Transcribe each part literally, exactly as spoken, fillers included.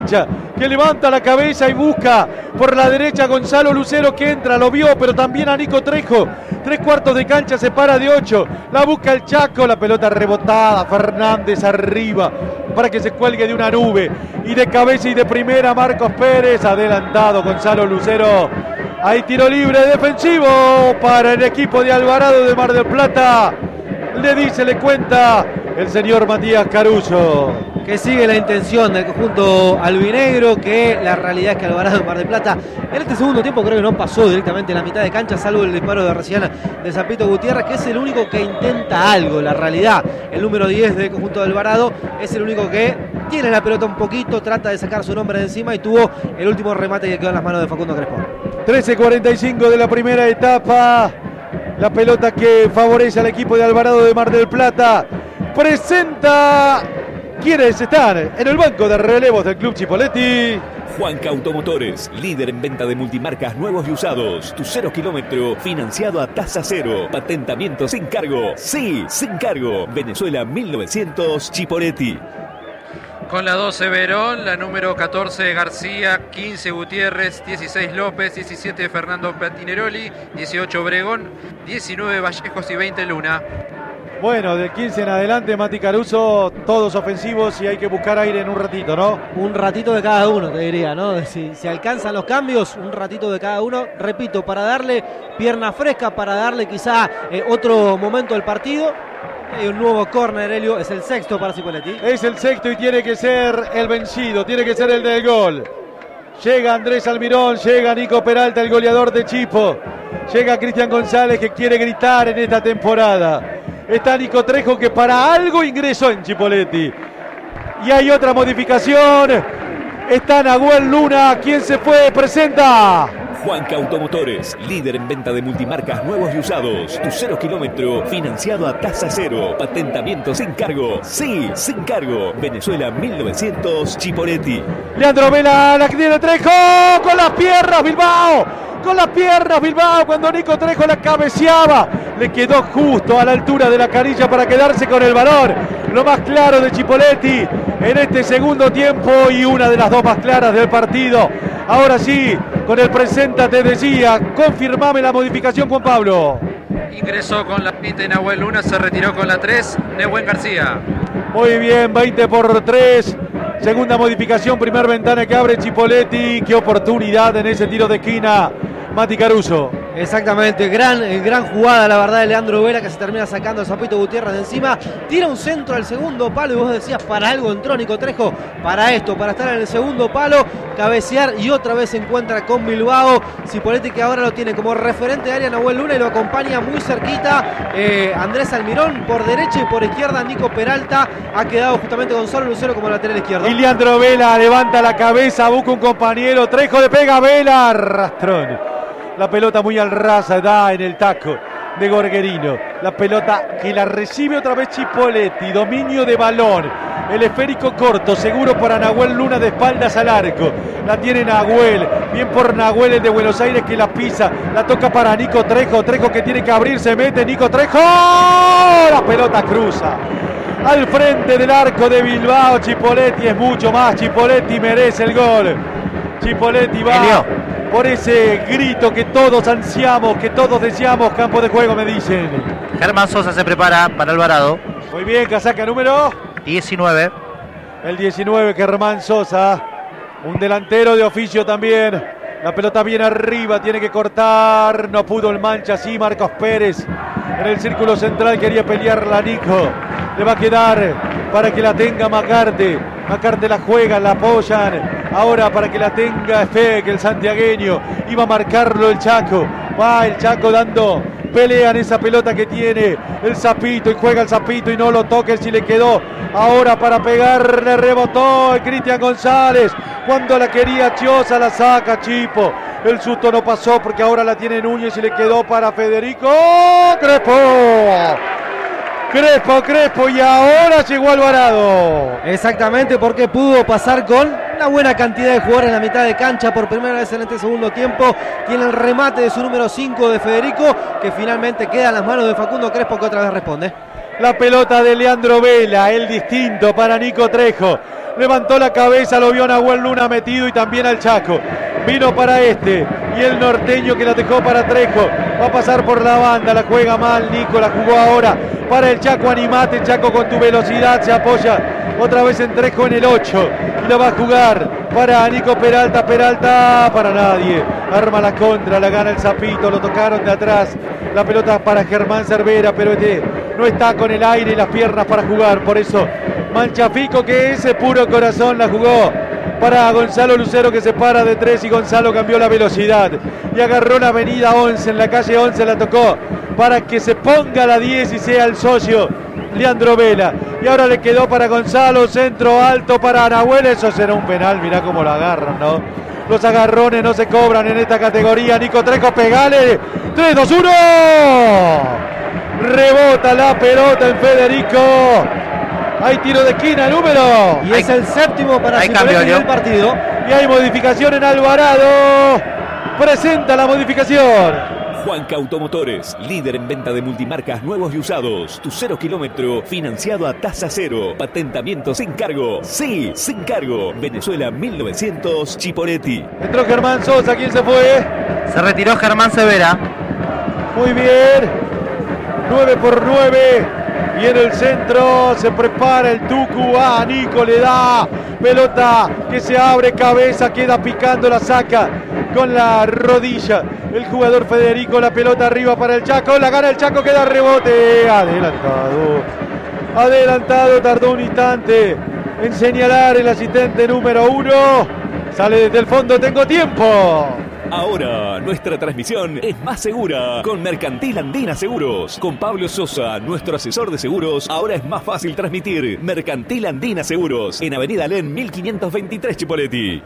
que levanta la cabeza y busca por la derecha Gonzalo Lucero, que entra, lo vio, pero también a Nico Trejo. Tres cuartos de cancha, se para de ocho, la busca el Chaco, la pelota rebotada, Fernández arriba para que se cuelgue de una nube, y de cabeza y de primera Marcos Pérez, adelantado Gonzalo Lucero. Hay tiro libre defensivo para el equipo de Alvarado de Mar del Plata. Le dice, le cuenta el señor Matías Caruso. Que sigue la intención del conjunto albinegro, que la realidad es que Alvarado de Mar del Plata en este segundo tiempo creo que no pasó directamente la mitad de cancha, salvo el disparo de recién de Zapito Gutiérrez, que es el único que intenta algo. La realidad, el número diez del conjunto de Alvarado es el único que tiene la pelota un poquito, trata de sacar su nombre de encima y tuvo el último remate que quedó en las manos de Facundo Crespo. trece cuarenta y cinco de la primera etapa. La pelota que favorece al equipo de Alvarado de Mar del Plata. Presenta quienes están en el banco de relevos del Club Chipoleti. Juanca Automotores, líder en venta de multimarcas nuevos y usados. Tu cero kilómetro financiado a tasa cero. Patentamiento sin cargo. Sí, sin cargo. Venezuela mil novecientos, Chipoleti. Con la doce Verón, la número catorce García, quince Gutiérrez, dieciséis López, diecisiete Fernando Patineroli, dieciocho Obregón, diecinueve Vallejos y veinte Luna. Bueno, del quince en adelante, Mati Caruso, todos ofensivos y hay que buscar aire en un ratito, ¿no? Un ratito de cada uno, te diría, ¿no? Si, si alcanzan los cambios, un ratito de cada uno. Repito, para darle pierna fresca, para darle quizá eh, otro momento al partido. Hay un nuevo córner, Helio, es el sexto para Cipolletti. Es el sexto y tiene que ser el vencido, tiene que ser el del gol. Llega Andrés Almirón, llega Nico Peralta, el goleador de Chipo. Llega Cristian González, que quiere gritar en esta temporada. Está Nico Trejo, que para algo ingresó en Chipolletti. Y hay otra modificación. Está Nahuel Luna, quien se fue, presenta. Juanca Automotores, líder en venta de multimarcas nuevos y usados. Tu cero kilómetro financiado a tasa cero. Patentamiento sin cargo. Sí, sin cargo. Venezuela mil novecientos, Chipolletti. Leandro Vela, la que tiene Trejo, con las piernas Bilbao. Con las piernas Bilbao, cuando Nico Trejo la cabeceaba, le quedó justo a la altura de la canilla para quedarse con el balón. Lo más claro de Chipolletti en este segundo tiempo y una de las dos más claras del partido. Ahora sí, con el presenta te decía, confirmame la modificación, Juan Pablo. Ingresó con la veinte Nahuel Luna, se retiró con la tres Nehuen García. Muy bien, veinte por tres. Segunda modificación, primer ventana que abre Chipolletti. Qué oportunidad en ese tiro de esquina, Mati Caruso. Exactamente, gran, gran jugada la verdad de Leandro Vera, que se termina sacando a Zapito Gutiérrez de encima, tira un centro al segundo palo y vos decías, para algo entró Nico Trejo, para esto, para estar en el segundo palo, cabecear, y otra vez se encuentra con Bilbao. Cipolletti, que ahora lo tiene como referente de área Nahuel Luna y lo acompaña muy cerquita eh, Andrés Almirón por derecha y por izquierda Nico Peralta. Ha quedado justamente Gonzalo Lucero como lateral izquierdo. Y Leandro Vela levanta la cabeza, busca un compañero, Trejo le pega a Vela, rastrón. La pelota muy al ras, da en el taco de Gorgerino. La pelota que la recibe otra vez Chipolletti. Dominio de balón. El esférico corto, seguro para Nahuel Luna, de espaldas al arco. La tiene Nahuel. Bien por Nahuel, el de Buenos Aires, que la pisa. La toca para Nico Trejo. Trejo que tiene que abrir, se mete. Nico Trejo. La pelota cruza al frente del arco de Bilbao. Chipolletti es mucho más. Chipolletti merece el gol. Chipolletti va Elio. Por ese grito que todos ansiamos, que todos deseamos. Campo de juego, me dicen. Germán Sosa se prepara para Alvarado. Muy bien, casaca número diecinueve. El diecinueve, Germán Sosa. Un delantero de oficio también. La pelota viene arriba, tiene que cortar. No pudo el Mancha, sí, Marcos Pérez. En el círculo central quería pelearla Nico. Le va a quedar para que la tenga Macarte. Macarte la juega, la apoyan. Ahora para que la tenga Fek, el santiagueño. Iba a marcarlo el Chaco. Va el Chaco dando pelea en esa pelota que tiene el Zapito. Y juega el Zapito y no lo toca, si le quedó. Ahora para pegarle, rebotó el Cristian González. Cuando la quería Chiosa, la saca Chipo. El susto no pasó porque ahora la tiene Núñez y le quedó para Federico Crespo. Crespo, Crespo, y ahora llegó Alvarado. Exactamente, porque pudo pasar con una buena cantidad de jugadores en la mitad de cancha por primera vez en este segundo tiempo. Tiene el remate de su número cinco de Federico, que finalmente queda en las manos de Facundo Crespo, que otra vez responde. La pelota de Leandro Vela, el distinto para Nico Trejo. levantó la cabeza, lo vio a Nahuel Luna metido y también al Chaco. Vino para este y el norteño que la dejó para Trejo. Va a pasar por la banda, la juega mal Nico, la jugó ahora para el Chaco. Animate, Chaco, con tu velocidad, se apoya otra vez en Trejo en el ocho y la va a jugar para Nico Peralta. Peralta para nadie, arma la contra, la gana el Zapito, lo tocaron de atrás. La pelota para Germán Cervera, pero este no está con el aire y las piernas para jugar, por eso Manchafico, que ese puro corazón, la jugó para Gonzalo Lucero, que se para de tres y Gonzalo cambió la velocidad y agarró la avenida once, en la calle once la tocó para que se ponga la diez y sea el socio Leandro Vela. Y ahora le quedó para Gonzalo, centro alto para Nahuel, eso será un penal, mirá cómo lo agarran, ¿no? Los agarrones no se cobran en esta categoría. Nico Trejo, pegale, tres, dos, uno. Rebota la pelota en Federico. Hay tiro de esquina, número. Y es el séptimo para Cipolletti del partido. Y hay modificación en Alvarado. Presenta la modificación. Juanca Automotores, líder en venta de multimarcas nuevos y usados. Tu cero kilómetro financiado a tasa cero. Patentamiento sin cargo. Sí, sin cargo. Venezuela mil novecientos, Chipolletti. Entró Germán Sosa, ¿quién se fue? Se retiró Germán Cervera. Muy bien. nueve por nueve. Y en el centro se prepara el Tucu. Ah, Nico le da pelota que se abre, cabeza, queda picando, la saca con la rodilla el jugador Federico. La pelota arriba para el Chaco, la gana el Chaco, queda rebote. Adelantado. Adelantado, tardó un instante en señalar el asistente número uno. Sale desde el fondo, tengo tiempo. Ahora nuestra transmisión es más segura con Mercantil Andina Seguros. Con Pablo Sosa, nuestro asesor de seguros, ahora es más fácil transmitir. Mercantil Andina Seguros, en Avenida Alén mil quinientos veintitrés, Chipolletti.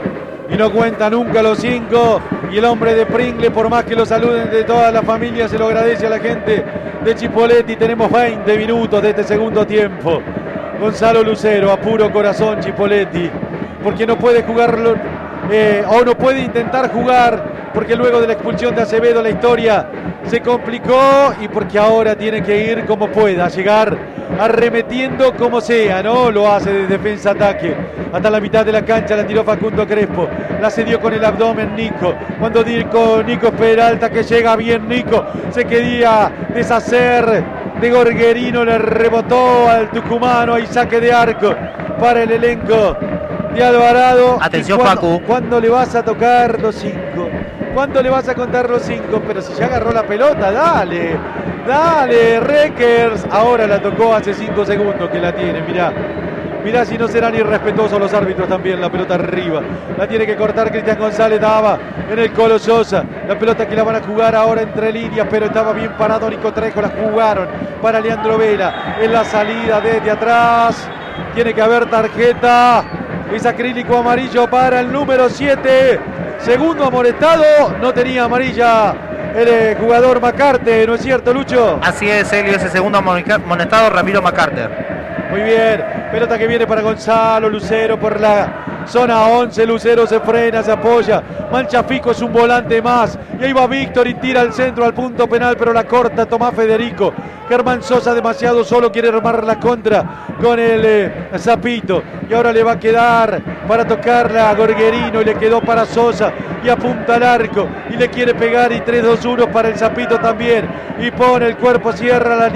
Y no cuenta nunca los cinco. Y el hombre de Pringle, por más que lo saluden de toda la familia, se lo agradece a la gente de Chipolletti. Tenemos veinte minutos de este segundo tiempo. Gonzalo Lucero, a puro corazón Chipolletti, porque no puede jugarlo. Eh, o no puede intentar jugar porque luego de la expulsión de Acevedo la historia se complicó y porque ahora tiene que ir como pueda, llegar arremetiendo como sea, ¿no? Lo hace de defensa-ataque hasta la mitad de la cancha, la tiró Facundo Crespo, la cedió con el abdomen Nico, cuando Nico, Nico Peralta, que llega bien Nico, se quería deshacer de Gorgerino, le rebotó al tucumano, y saque de arco para el elenco de Alvarado. Atención, ¿Cuándo, Facu. ¿Cuándo le vas a tocar los cinco? ¿Cuándo le vas a contar los cinco? Pero si ya agarró la pelota, dale, dale, Reckers. Ahora la tocó hace cinco segundos que la tiene, mirá. Mirá si no serán irrespetuosos los árbitros también, la pelota arriba. La tiene que cortar Cristian González, daba en el Colo Sosa. La pelota que la van a jugar ahora entre líneas, pero estaba bien parado Nico Trejo, la jugaron para Leandro Vela. En la salida desde atrás, tiene que haber tarjeta. Es acrílico amarillo para el número siete. Segundo amonestado, no tenía amarilla el eh, jugador McCarter, ¿no es cierto, Lucho? Así es, Helio, ese segundo amonestado, Ramiro McCarter. Muy bien, pelota que viene para Gonzalo Lucero por la zona once. Lucero se frena, se apoya. Manchafico es un volante más. Y ahí va Víctor y tira al centro, al punto penal, pero la corta Tomás Federico. Germán Sosa demasiado solo, quiere armar la contra con el eh, Zapito. Y ahora le va a quedar para tocarla a Gorgerino y le quedó para Sosa. Y apunta al arco y le quiere pegar, y tres dos uno para el Zapito también. Y pone el cuerpo, cierra la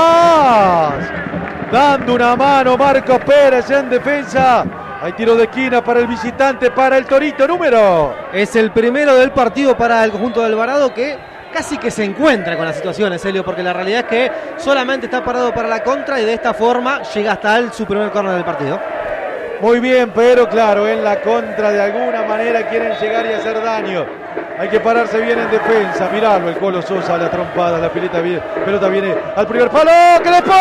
línea. Dando una mano Marcos Pérez en defensa. Hay tiro de esquina para el visitante, para el Torito número. Es el primero del partido para el conjunto de Alvarado, que casi que se encuentra con las situaciones, Helio, porque la realidad es que solamente está parado para la contra y de esta forma llega hasta el, su primer córner del partido. Muy bien, pero claro, en la contra de alguna manera quieren llegar y hacer daño. Hay que pararse bien en defensa. Miralo, el Colo Sosa, la trompada, la pelota viene, pelota viene al primer palo. ¡Crespo!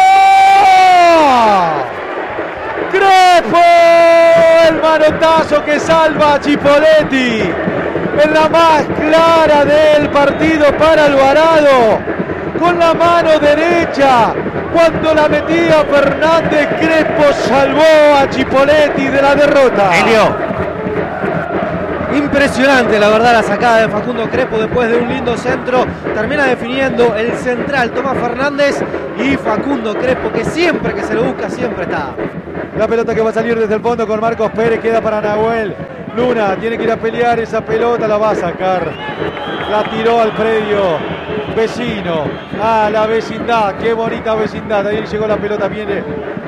¡Crespo! El manotazo que salva a Chipolletti en la más clara del partido para Alvarado. Con la mano derecha, cuando la metía Fernández, Crespo salvó a Chipolletti de la derrota. Helio. Impresionante, la verdad, la sacada de Facundo Crespo después de un lindo centro. Termina definiendo el central Tomás Fernández, y Facundo Crespo, que siempre que se lo busca, siempre está. La pelota que va a salir desde el fondo con Marcos Pérez, queda para Nahuel. Luna tiene que ir a pelear esa pelota, la va a sacar. La tiró al predio vecino, a la vecindad. Qué bonita vecindad. Ahí llegó la pelota, viene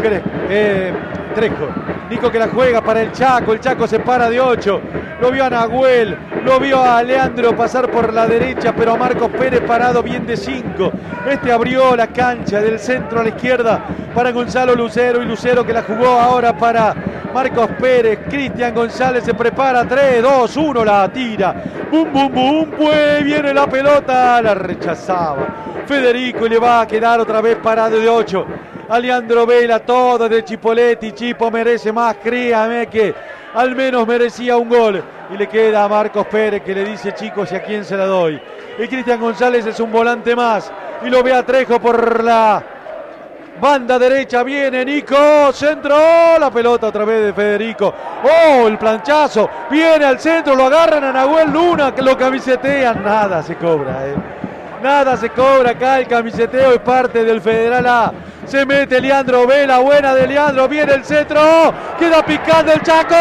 eh, Trejo. Nico que la juega para el Chaco. El Chaco se para de ocho. Lo vio a Nahuel, lo vio a Leandro pasar por la derecha, pero a Marcos Pérez parado bien de cinco. Este abrió la cancha del centro a la izquierda para Gonzalo Lucero, y Lucero que la jugó ahora para Marcos Pérez. Cristian González se prepara, tres, dos, uno, la tira. Bum, bum, bum, pues viene la pelota, la rechazaba Federico y le va a quedar otra vez parado de ocho. A Leandro Vela, todo de Chipoletti. Chipo merece más, créame que al menos merecía un gol. Y le queda a Marcos Pérez, que le dice: chicos, ¿y a quién se la doy? Y Cristian González es un volante más. Y lo ve a Trejo por la banda derecha. Viene Nico, centro, la pelota otra vez de Federico. Oh, el planchazo, viene al centro, lo agarran a Nahuel Luna, que lo camisetean. Nada se cobra, eh. Nada se cobra acá, el camiseteo es parte del Federal A. Se mete Leandro Vela, buena de Leandro, viene el centro, queda picando el Chaco.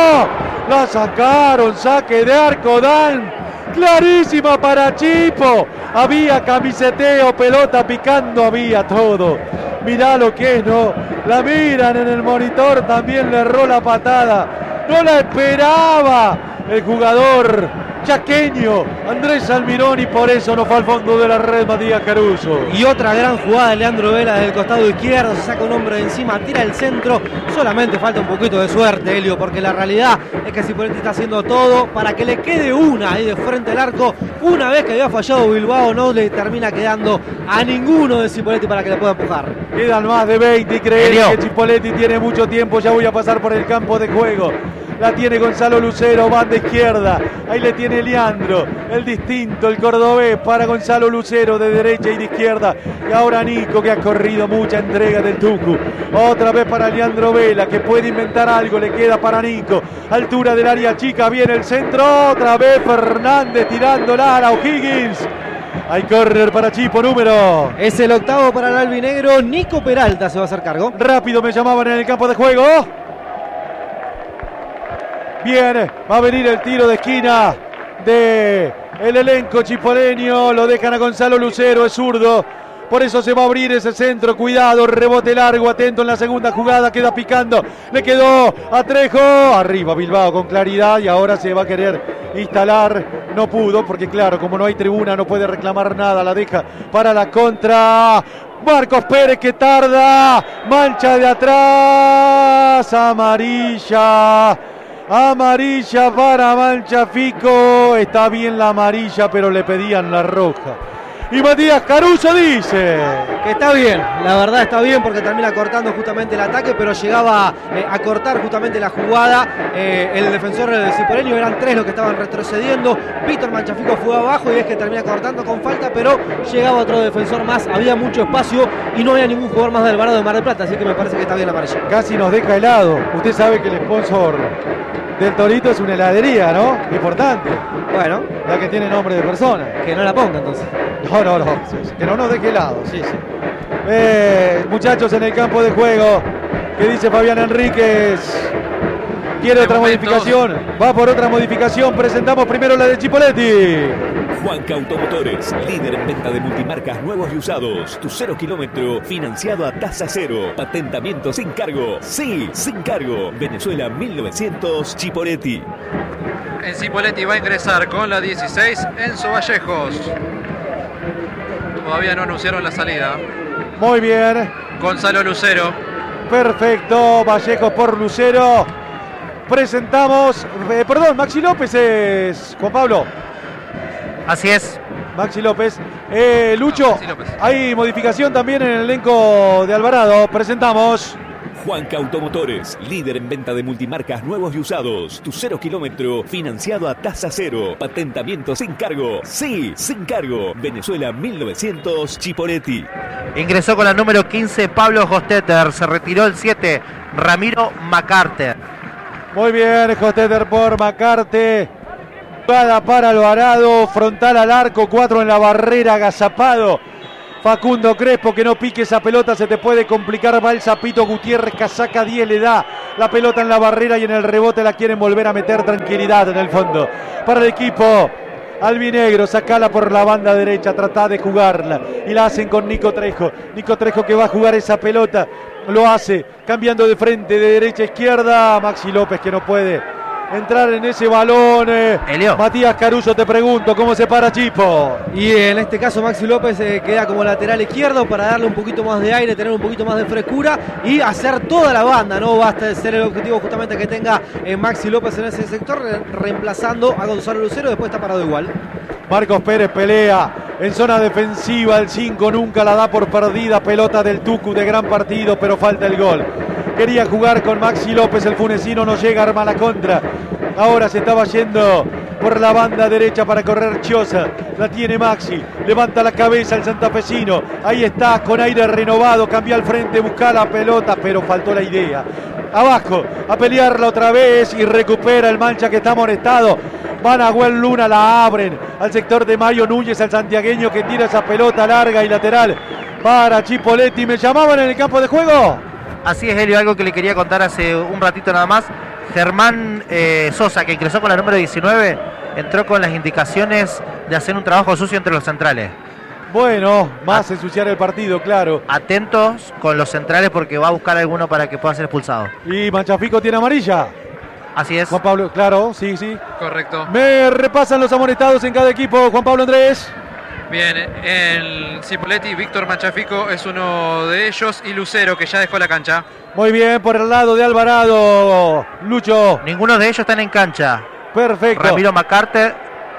La sacaron, saque de arco, Dan. Clarísima para Chipo. Había camiseteo, pelota picando, había todo. Mirá lo que es, ¿no? La miran en el monitor, también le erró la patada. No la esperaba el jugador chaqueño Andrés Almirón, y por eso no fue al fondo de la red Matías Caruso. Y otra gran jugada de Leandro Vela desde el costado izquierdo, se saca un hombre de encima, tira el centro. Solamente falta un poquito de suerte, Helio, porque la realidad es que Cipoletti está haciendo todo para que le quede una ahí de frente al arco. Una vez que había fallado Bilbao, no le termina quedando a ninguno de Cipoletti para que le pueda empujar. Quedan más de veinte y creer que Chipoletti tiene mucho tiempo. Ya voy a pasar por el campo de juego. La tiene Gonzalo Lucero, banda izquierda. Ahí le tiene Leandro, el distinto, el cordobés, para Gonzalo Lucero de derecha y de izquierda. Y ahora Nico, que ha corrido mucha entrega del Tucu. Otra vez para Leandro Vela, que puede inventar algo, le queda para Nico. Altura del área chica, viene el centro. Otra vez Fernández tirándola a O'Higgins. Hay córner para Chipo, número. Es el octavo para el albinegro. Nico Peralta se va a hacer cargo. Rápido me llamaban en el campo de juego. Bien, va a venir el tiro de esquina de el elenco chipoleño. Lo dejan a Gonzalo Lucero, es zurdo. Por eso se va a abrir ese centro. Cuidado, rebote largo, atento en la segunda jugada. Queda picando, le quedó a Trejo. Arriba Bilbao con claridad, y ahora se va a querer instalar. No pudo, porque claro, como no hay tribuna, no puede reclamar nada. La deja para la contra. Marcos Pérez, que tarda. Mancha de atrás. Amarilla. Amarilla para Mancha Fico. Está bien la amarilla, pero le pedían la roja. Y Matías Caruso dice que está bien, la verdad está bien, porque termina cortando justamente el ataque, pero llegaba eh, a cortar justamente la jugada. Eh, el defensor del cipoleño, eran tres los que estaban retrocediendo. Víctor Manchafico fue abajo y es que termina cortando con falta, pero llegaba otro defensor más. Había mucho espacio y no había ningún jugador más de Alvarado de Mar del Plata, así que me parece que está bien la amarilla. Casi nos deja helado. Usted sabe que el sponsor del Torito es una heladería, ¿no? Importante. Bueno, la que tiene nombre de persona. Que no la ponga entonces. No, no, no. Sí, sí. Que no nos deje helado. Sí, sí. Eh, muchachos en el campo de juego. ¿Qué dice Fabián Enríquez? Quiere otra modificación. Va por otra modificación. Presentamos primero la de Chipoletti. Juanca Automotores, líder en venta de multimarcas nuevos y usados. Tu cero kilómetro financiado a tasa cero. Patentamiento sin cargo. Sí, sin cargo. Venezuela mil novecientos, Chipoletti. En Cipoletti va a ingresar con la dieciséis Enzo Vallejos. Todavía no anunciaron la salida. Muy bien. Gonzalo Lucero. Perfecto. Vallejos por Lucero. Presentamos. Eh, perdón, Maxi López es. Juan Pablo. Así es. Maxi López. Eh, Lucho, no, López. Hay modificación también en el elenco de Alvarado. Presentamos. Juanca Automotores, líder en venta de multimarcas nuevos y usados. Tu cero kilómetro financiado a tasa cero. Patentamiento sin cargo. Sí, sin cargo. Venezuela mil novecientos, Chipoletti. Ingresó con la número quince Pablo Hostetter. Se retiró el siete Ramiro McCarter. Muy bien, Hostetter por McCarter. Jugada para Alvarado. Frontal al arco. Cuatro en la barrera. Agazapado Facundo Crespo, que no pique esa pelota, se te puede complicar. Va el Zapito Gutiérrez, casaca diez, le da la pelota en la barrera y en el rebote la quieren volver a meter. Tranquilidad en el fondo para el equipo albinegro. Sacala por la banda derecha, trata de jugarla y la hacen con Nico Trejo. Nico Trejo que va a jugar esa pelota, lo hace cambiando de frente, de derecha a izquierda. Maxi López que no puede entrar en ese balón. eh. Matías Caruso, te pregunto, ¿cómo se para Chipo? Y en este caso Maxi López eh, queda como lateral izquierdo para darle un poquito más de aire, tener un poquito más de frescura y hacer toda la banda, ¿no? Basta ser el objetivo justamente que tenga eh, Maxi López en ese sector, re reemplazando a Gonzalo Lucero, después está parado igual. Marcos Pérez pelea en zona defensiva, el cinco nunca la da por perdida, pelota del Tucu de gran partido, pero falta el gol. Quería jugar con Maxi López, el funesino no llega, arma la contra. Ahora se estaba yendo por la banda derecha para correr Chiosa. La tiene Maxi, levanta la cabeza el santafesino. Ahí está, con aire renovado, cambia al frente, busca la pelota, pero faltó la idea. Abajo, a pelearla otra vez y recupera el Mancha que está amonestado. Van a Gwen Luna, la abren al sector de Mario Núñez, al santiagueño que tira esa pelota larga y lateral para Chipoletti. ¿Me llamaban en el campo de juego? Así es, Helio, algo que le quería contar hace un ratito nada más. Germán eh, Sosa, que ingresó con la número diecinueve, entró con las indicaciones de hacer un trabajo sucio entre los centrales. Bueno, más At ensuciar el partido, claro. Atentos con los centrales porque va a buscar alguno para que pueda ser expulsado. ¿Y Manchafico tiene amarilla? Así es. Juan Pablo, claro, sí, sí. Correcto. Me repasan los amonestados en cada equipo, Juan Pablo Andrés. Bien, el Cipoletti, Víctor Manchafico es uno de ellos y Lucero, que ya dejó la cancha. Muy bien, por el lado de Alvarado, Lucho. Ninguno de ellos están en cancha. Perfecto. Ramiro McCarter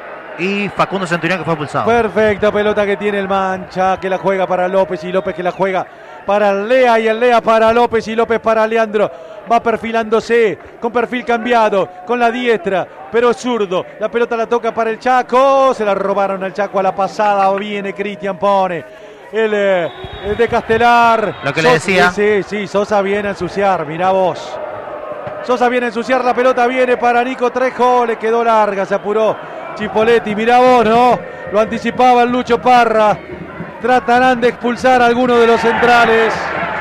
y Facundo Centurión, que fue expulsado. Perfecta pelota que tiene el Mancha, que la juega para López y López que la juega para Lea y el Lea para López y López para Leandro. Va perfilándose con perfil cambiado, con la diestra, pero es zurdo. La pelota la toca para el Chaco. Se la robaron al Chaco a la pasada. Viene Cristian, pone el, el de Castelar. Lo que le decía. Sí, sí, Sosa viene a ensuciar, mirá vos. Sosa viene a ensuciar, la pelota viene para Nico Trejo. Le quedó larga, se apuró Chipoletti. Mirá vos, ¿no? Lo anticipaba el Lucho Parra. Tratarán de expulsar a alguno de los centrales.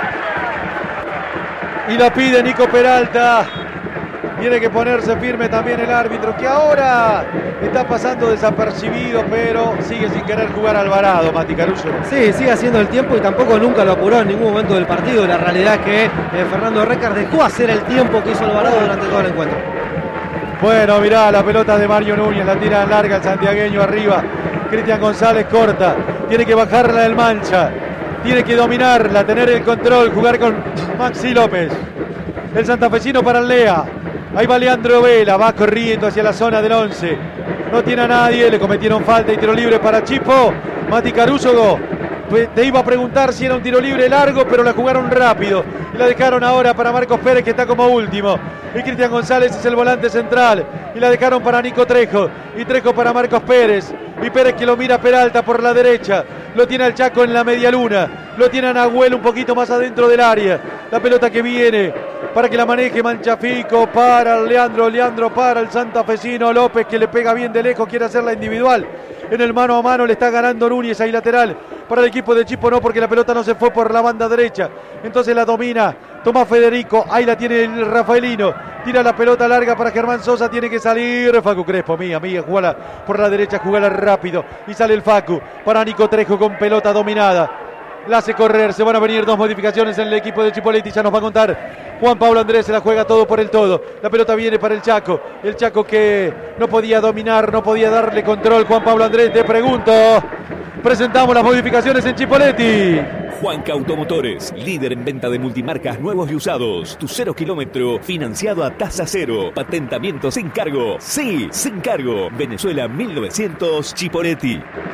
Y la pide Nico Peralta. Tiene que ponerse firme también el árbitro, que ahora está pasando desapercibido, pero sigue sin querer jugar Alvarado, Mati Caruso. Sí, sigue haciendo el tiempo y tampoco nunca lo apuró en ningún momento del partido. La realidad es que eh, Fernando Recard dejó hacer el tiempo que hizo Alvarado durante todo el encuentro. Bueno, mirá, la pelota de Mario Núñez, la tira larga el santiagueño arriba. Cristian González corta, tiene que bajarla del Mancha, tiene que dominarla, tener el control, jugar con Maxi López. El santafesino para el Lea. Ahí va Leandro Vela, va corriendo hacia la zona del once. No tiene a nadie, le cometieron falta y tiro libre para Chipo. Mati Caruso te iba a preguntar si era un tiro libre largo, pero la jugaron rápido. Y la dejaron ahora para Marcos Pérez, que está como último. Y Cristian González es el volante central. Y la dejaron para Nico Trejo. Y Trejo para Marcos Pérez. Y Pérez que lo mira a Peralta por la derecha. Lo tiene al Chaco en la media luna. Lo tiene a Nahuel un poquito más adentro del área. La pelota que viene para que la maneje Manchafico, para Leandro, Leandro para el santafesino López, que le pega bien de lejos, quiere hacerla individual. En el mano a mano le está ganando Núñez, ahí lateral para el equipo de Chipo, no, porque la pelota no se fue por la banda derecha. Entonces la domina Tomás Federico, ahí la tiene el Rafaelino, tira la pelota larga para Germán Sosa, tiene que salir Facu Crespo, mía, mía, jugala por la derecha, jugala rápido, y sale el Facu para Nico Trejo con pelota dominada. La hace correr, se van a venir dos modificaciones en el equipo de Chipoletti, ya nos va a contar Juan Pablo Andrés, se la juega todo por el todo. La pelota viene para el Chaco, el Chaco que no podía dominar, no podía darle control. Juan Pablo Andrés, te pregunto, presentamos las modificaciones en Chipoletti. Juanca Automotores, líder en venta de multimarcas nuevos y usados. Tu cero kilómetro financiado a tasa cero. Patentamiento sin cargo. Sí, sin cargo. Venezuela mil novecientos, Chipoletti.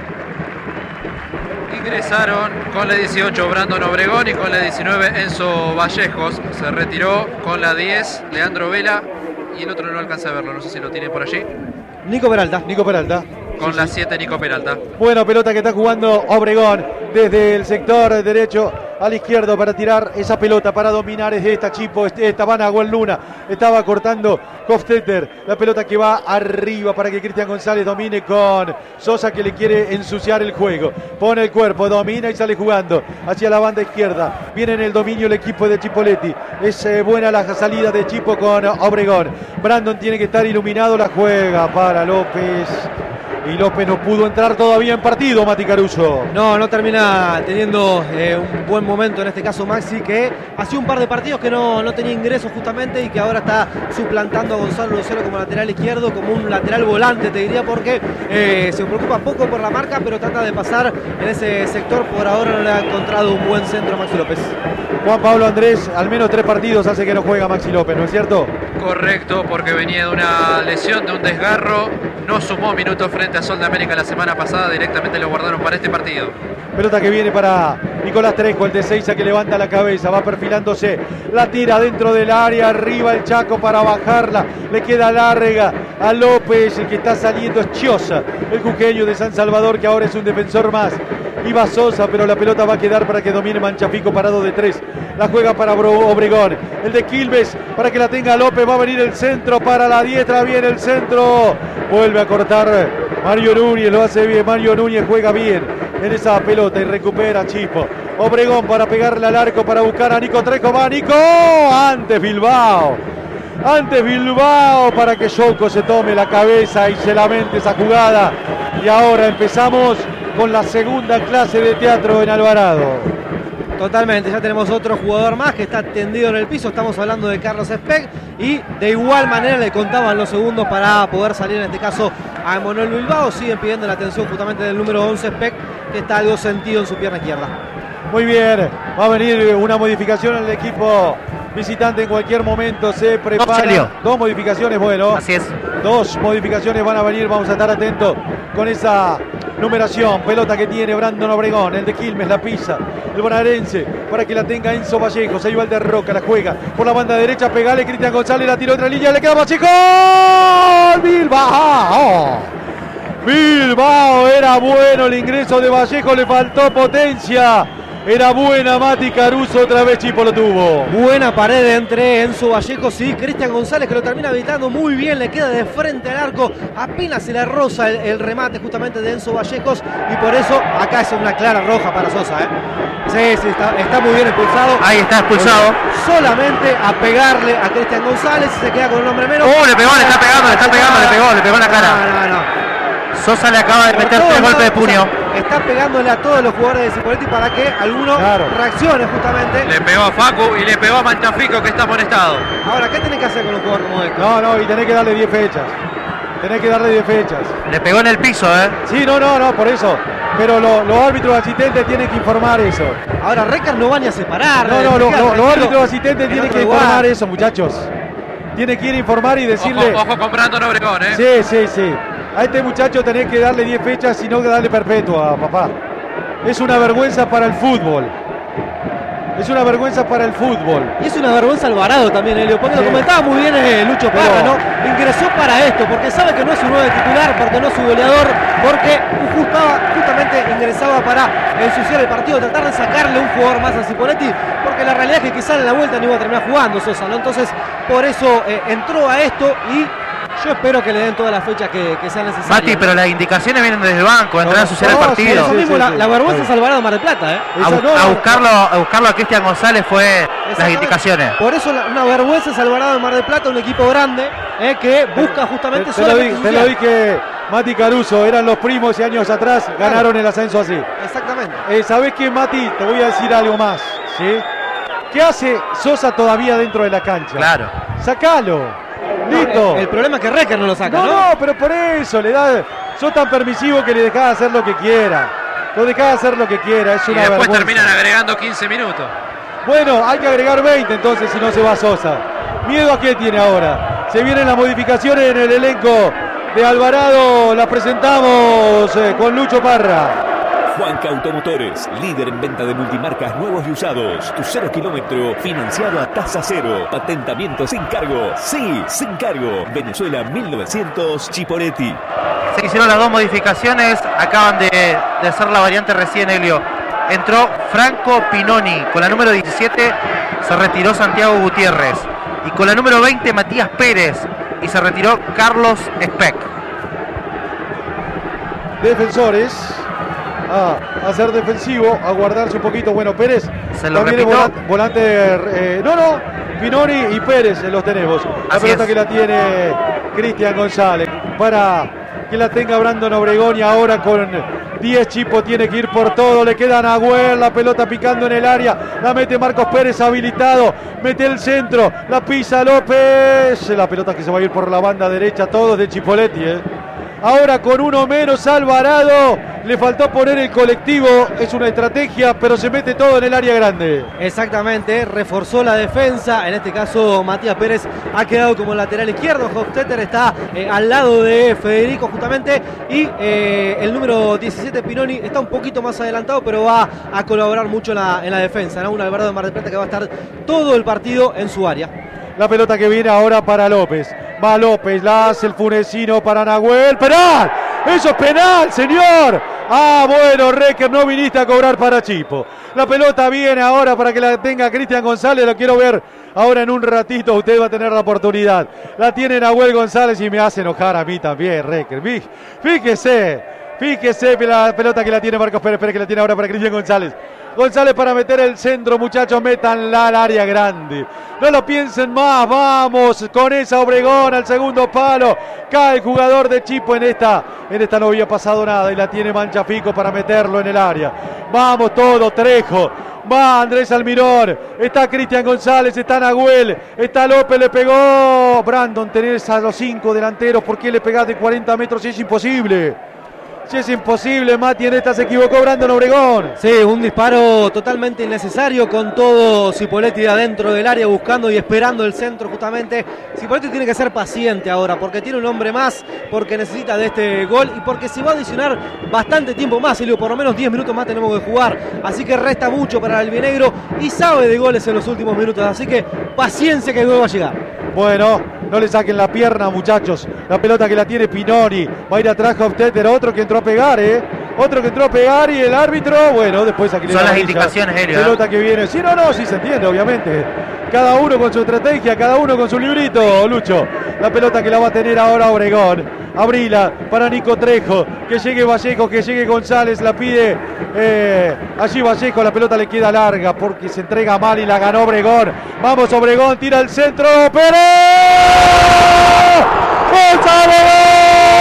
Ingresaron con la dieciocho Brandon Obregón y con la diecinueve Enzo Vallejos. Se retiró con la diez Leandro Vela y el otro no alcanza a verlo, no sé si lo tiene por allí. Nico Peralta. Nico Peralta. Con sí, la sí. siete Nico Peralta. Buena pelota que está jugando Obregón desde el sector derecho. a la izquierda para tirar esa pelota, para dominar es de esta Chipo, esta van a Luna, estaba cortando Hofstetter, la pelota que va arriba para que Cristian González domine con Sosa que le quiere ensuciar el juego, pone el cuerpo, domina y sale jugando hacia la banda izquierda, viene en el dominio el equipo de Chipoletti, es eh, buena la salida de Chipo con Obregón, Brandon tiene que estar iluminado, la juega para López. Y López no pudo entrar todavía en partido, Mati Caruso. No, no termina teniendo eh, un buen momento, en este caso Maxi, que hacía un par de partidos que no, no tenía ingresos justamente y que ahora está suplantando a Gonzalo Lucero como lateral izquierdo, como un lateral volante, te diría, porque eh, se preocupa poco por la marca, pero trata de pasar en ese sector. Por ahora no le ha encontrado un buen centro a Maxi López. Juan Pablo Andrés, al menos tres partidos hace que no juega Maxi López, ¿no es cierto? Correcto, porque venía de una lesión, de un desgarro, no sumó minutos frente a Sol de América la semana pasada, directamente lo guardaron para este partido. Pelota que viene para Nicolás Trejo, el de Seiza que levanta la cabeza, va perfilándose, la tira dentro del área, arriba el Chaco para bajarla, le queda larga a López, el que está saliendo es Chiosa, el jujeño de San Salvador que ahora es un defensor más. Iba Sosa, pero la pelota va a quedar para que domine Manchafico, parado de tres. La juega para Obregón. El de Quilmes para que la tenga López. Va a venir el centro para la diestra. Viene el centro. Vuelve a cortar Mario Núñez. Lo hace bien. Mario Núñez juega bien en esa pelota y recupera Chipo. Obregón para pegarle al arco, para buscar a Nico Trejo. Va Nico. Antes Bilbao. Antes Bilbao para que Shouko se tome la cabeza y se lamente esa jugada. Y ahora empezamos con la segunda clase de teatro en Alvarado. Totalmente, ya tenemos otro jugador más que está tendido en el piso. Estamos hablando de Carlos Speck y de igual manera le contaban los segundos para poder salir en este caso a Emanuel Bilbao. Siguen pidiendo la atención justamente del número once Speck, que está algo sentido en su pierna izquierda. Muy bien, va a venir una modificación en el equipo visitante en cualquier momento. Se prepara. Dos modificaciones, bueno. Así es. Dos modificaciones van a venir, vamos a estar atentos con esa numeración. Pelota que tiene Brandon Obregón, el de Quilmes, la pisa el bonaerense para que la tenga Enzo Vallejo. Se iba el de Roca, la juega por la banda derecha, pegale Cristian González, la tiró otra línea, le queda Vallejo. Bilbao. Bilbao, era bueno el ingreso de Vallejo, le faltó potencia. Era buena Mati Caruso, otra vez Chipo lo tuvo. Buena pared entre Enzo Vallejos y Cristian González, que lo termina habilitando muy bien, le queda de frente al arco, apenas se le roza el, el remate justamente de Enzo Vallejos y por eso acá es una clara roja para Sosa, ¿eh? Sí, sí, está, está muy bien expulsado. Ahí está expulsado. Solamente a pegarle a Cristian González, se queda con un hombre menos. ¡Oh, le pegó, le está pegando, le está pegando, le pegó, le pegó en la cara! No, no, no. Sosa le acaba de meter tres golpes de puño. O sea, está pegándole a todos los jugadores de Cipoletti para que alguno claro. reaccione justamente. Le pegó a Facu y le pegó a Manchafico, que está amonestado. Ahora, ¿qué tenés que hacer con un jugador como este? No, no, y tenés que darle diez fechas. Tenés que darle diez fechas. Le pegó en el piso, ¿eh? Sí, no, no, no, por eso. Pero lo, los árbitros asistentes tienen que informar eso. Ahora, Recar no van ni a separar. No, no, lo, lo, los árbitros asistentes tienen que lugar. informar eso, muchachos. Tienen que ir a informar y decirle... Ojo, ojo con Brandon Obregón, ¿eh? Sí, sí, sí. A este muchacho tenés que darle diez fechas y no darle perpetua, papá. Es una vergüenza para el fútbol. Es una vergüenza para el fútbol. Y es una vergüenza Alvarado también, Helio, porque sí. Lo comentaba muy bien eh, Lucho Parra, Pero... ¿no? Ingresó para esto, porque sabe que no es su nueve titular, porque no es su goleador, porque justaba, justamente ingresaba para ensuciar el partido, tratar de sacarle un jugador más a Cipoletti, porque la realidad es que quizás en la vuelta no iba a terminar jugando Sosa, ¿no? Entonces, por eso eh, entró a esto y... Yo espero que le den todas las fechas que, que sean necesarias. Mati, pero las indicaciones vienen desde el banco, entrar no, a ensuciar no, el partido. Sí, eso mismo, sí, la, sí, la vergüenza es Alvarado Mar del Plata, ¿eh? A, no, a, buscarlo, a buscarlo a Cristian González fue las indicaciones. Por eso la, una vergüenza es Alvarado de Mar del Plata, un equipo grande eh, que busca justamente... Te, te, lo, di, te lo dije, Mati Caruso, eran los primos y años atrás claro. ganaron el ascenso así. Exactamente. Eh, ¿Sabés qué, Mati? Te voy a decir algo más, ¿sí? ¿Qué hace Sosa todavía dentro de la cancha? Claro. Sacalo. Listo. El, el problema es que Recker no lo saca, no, ¿no? No, pero por eso le da. Sos tan permisivo que le dejás hacer lo que quiera. Lo dejás hacer lo que quiera. Es una y después vergüenza. Terminan agregando quince minutos. Bueno, hay que agregar veinte entonces si no se va Sosa. ¿Miedo a qué tiene ahora? Se vienen las modificaciones en el elenco de Alvarado. Las presentamos eh, con Lucho Parra. Juanca Automotores, líder en venta de multimarcas nuevos y usados. Tu cero kilómetro financiado a tasa cero. Patentamiento sin cargo. Sí, sin cargo. Venezuela mil novecientos, Chipoletti. Se hicieron las dos modificaciones. Acaban de, de hacer la variante recién, Helio. entró Franco Pinoni. Con la número diecisiete se retiró Santiago Gutiérrez. Y con la número veinte Matías Pérez. Y se retiró Carlos Speck. Defensores a hacer defensivo, a guardarse un poquito. Bueno, Pérez se lo también repito. Volante, volante eh, no, no, Pinoni y Pérez los tenemos. La Así pelota es. que la tiene Cristian González para que la tenga Brandon Obregón, y ahora con diez Chipo tiene que ir por todo. Le queda a Nahuel, la pelota picando en el área, la mete Marcos Pérez habilitado, mete el centro, la pisa López, la pelota que se va a ir por la banda derecha, todo de Chipoletti, ¿eh? Ahora con uno menos Alvarado, le faltó poner el colectivo, es una estrategia, pero se mete todo en el área grande. Exactamente, reforzó la defensa, en este caso Matías Pérez ha quedado como lateral izquierdo, Hofstetter está eh, al lado de Federico justamente, y eh, el número diecisiete Pinoni está un poquito más adelantado, pero va a colaborar mucho en la, en la defensa, ¿no? Un Alvarado de Mar del Plata que va a estar todo el partido en su área. La pelota que viene ahora para López. Va López, la hace el Funesino para Nahuel. ¡Penal! ¡Eso es penal, señor! Ah, bueno, Recker, no viniste a cobrar para Chipo. La pelota viene ahora para que la tenga Cristian González. Lo quiero ver ahora en un ratito. Usted va a tener la oportunidad. La tiene Nahuel González y me hace enojar a mí también, Recker. Fíjese, fíjese la pelota que la tiene Marcos Pérez. Pérez que la tiene ahora para Cristian González. González para meter el centro, muchachos, métanla al área grande. No lo piensen más, vamos con esa Obregón al segundo palo. Cae el jugador de Chipo en esta. En esta no había pasado nada y la tiene Manchafico para meterlo en el área. Vamos todo, Trejo. Va Andrés Almirón. Está Cristian González, está Nahuel. Está López, le pegó. Brandon, tenés a los cinco delanteros. ¿Por qué le pegás de cuarenta metros si es imposible? Si es imposible, Mati en esta se equivocó Brandon Obregón. Sí, un disparo totalmente innecesario con todo Cipoletti de adentro del área buscando y esperando el centro justamente. Cipoletti tiene que ser paciente ahora porque tiene un hombre más, porque necesita de este gol y porque se va a adicionar bastante tiempo más, Elio, por lo menos diez minutos más tenemos que jugar. Así que resta mucho para el albinegro y sabe de goles en los últimos minutos. Así que paciencia que el gol va a llegar. Bueno, no le saquen la pierna, muchachos. La pelota que la tiene Pinoni. Va a ir atrás Hofstetter, otro que entró a pegar, ¿eh? Otro que entró a pegar y el árbitro, bueno, después aquí le son da las amarilla. indicaciones, Helio. Pelota que viene. Sí, no, no, sí se entiende, obviamente. Cada uno con su estrategia, cada uno con su librito, Lucho. La pelota que la va a tener ahora Obregón. Abrila para Nico Trejo. Que llegue Vallejo, que llegue González. La pide eh, allí Vallejo. La pelota le queda larga porque se entrega mal y la ganó Obregón. Vamos, Obregón, tira el centro. ¡Pérez! ¡González!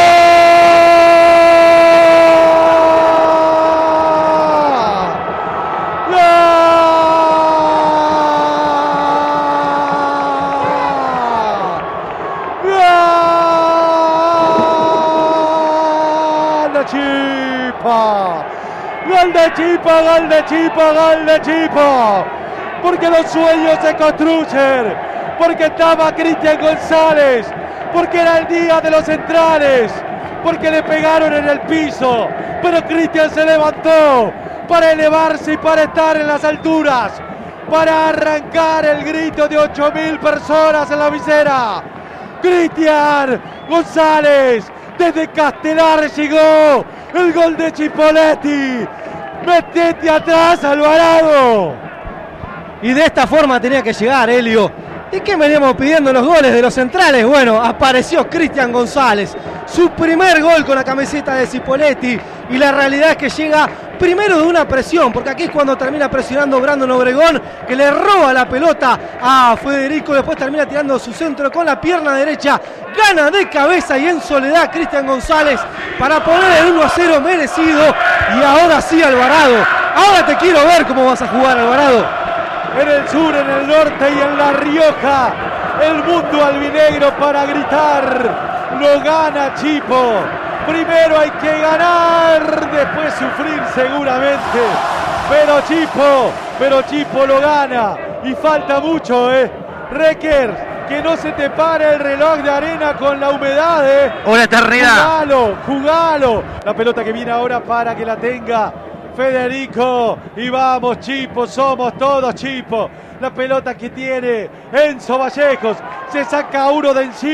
Chipa, gol de Chipa, gol de Chipa, gol de Chipa, porque los sueños se construyen, porque estaba Cristian González, porque era el día de los centrales, porque le pegaron en el piso, pero Cristian se levantó para elevarse y para estar en las alturas, para arrancar el grito de ocho mil personas en la visera. Cristian González, desde Castelar llegó el gol de Chipoletti. Metete atrás, Alvarado. Y de esta forma tenía que llegar, Helio. ¿De qué veníamos pidiendo los goles de los centrales? Bueno, apareció Cristian González. Su primer gol con la camiseta de Cipoletti. Y la realidad es que llega primero de una presión, porque aquí es cuando termina presionando Brandon Obregón, que le roba la pelota a Federico, después termina tirando su centro con la pierna derecha, gana de cabeza y en soledad Cristian González para poner el uno a cero merecido. Y ahora sí, Alvarado, ahora te quiero ver cómo vas a jugar, Alvarado. En el sur, en el norte y en La Rioja, el mundo albinegro para gritar, lo gana Chipo. Primero hay que ganar, después sufrir seguramente. Pero Chipo, pero Chipo lo gana. Y falta mucho, ¿eh? Recker, que no se te pare el reloj de arena con la humedad, ¿eh? Una eternidad. Jugalo, jugalo. La pelota que viene ahora para que la tenga Federico. Y vamos, Chipo, somos todos Chipo. La pelota que tiene Enzo Vallejos. Se saca uno de encima.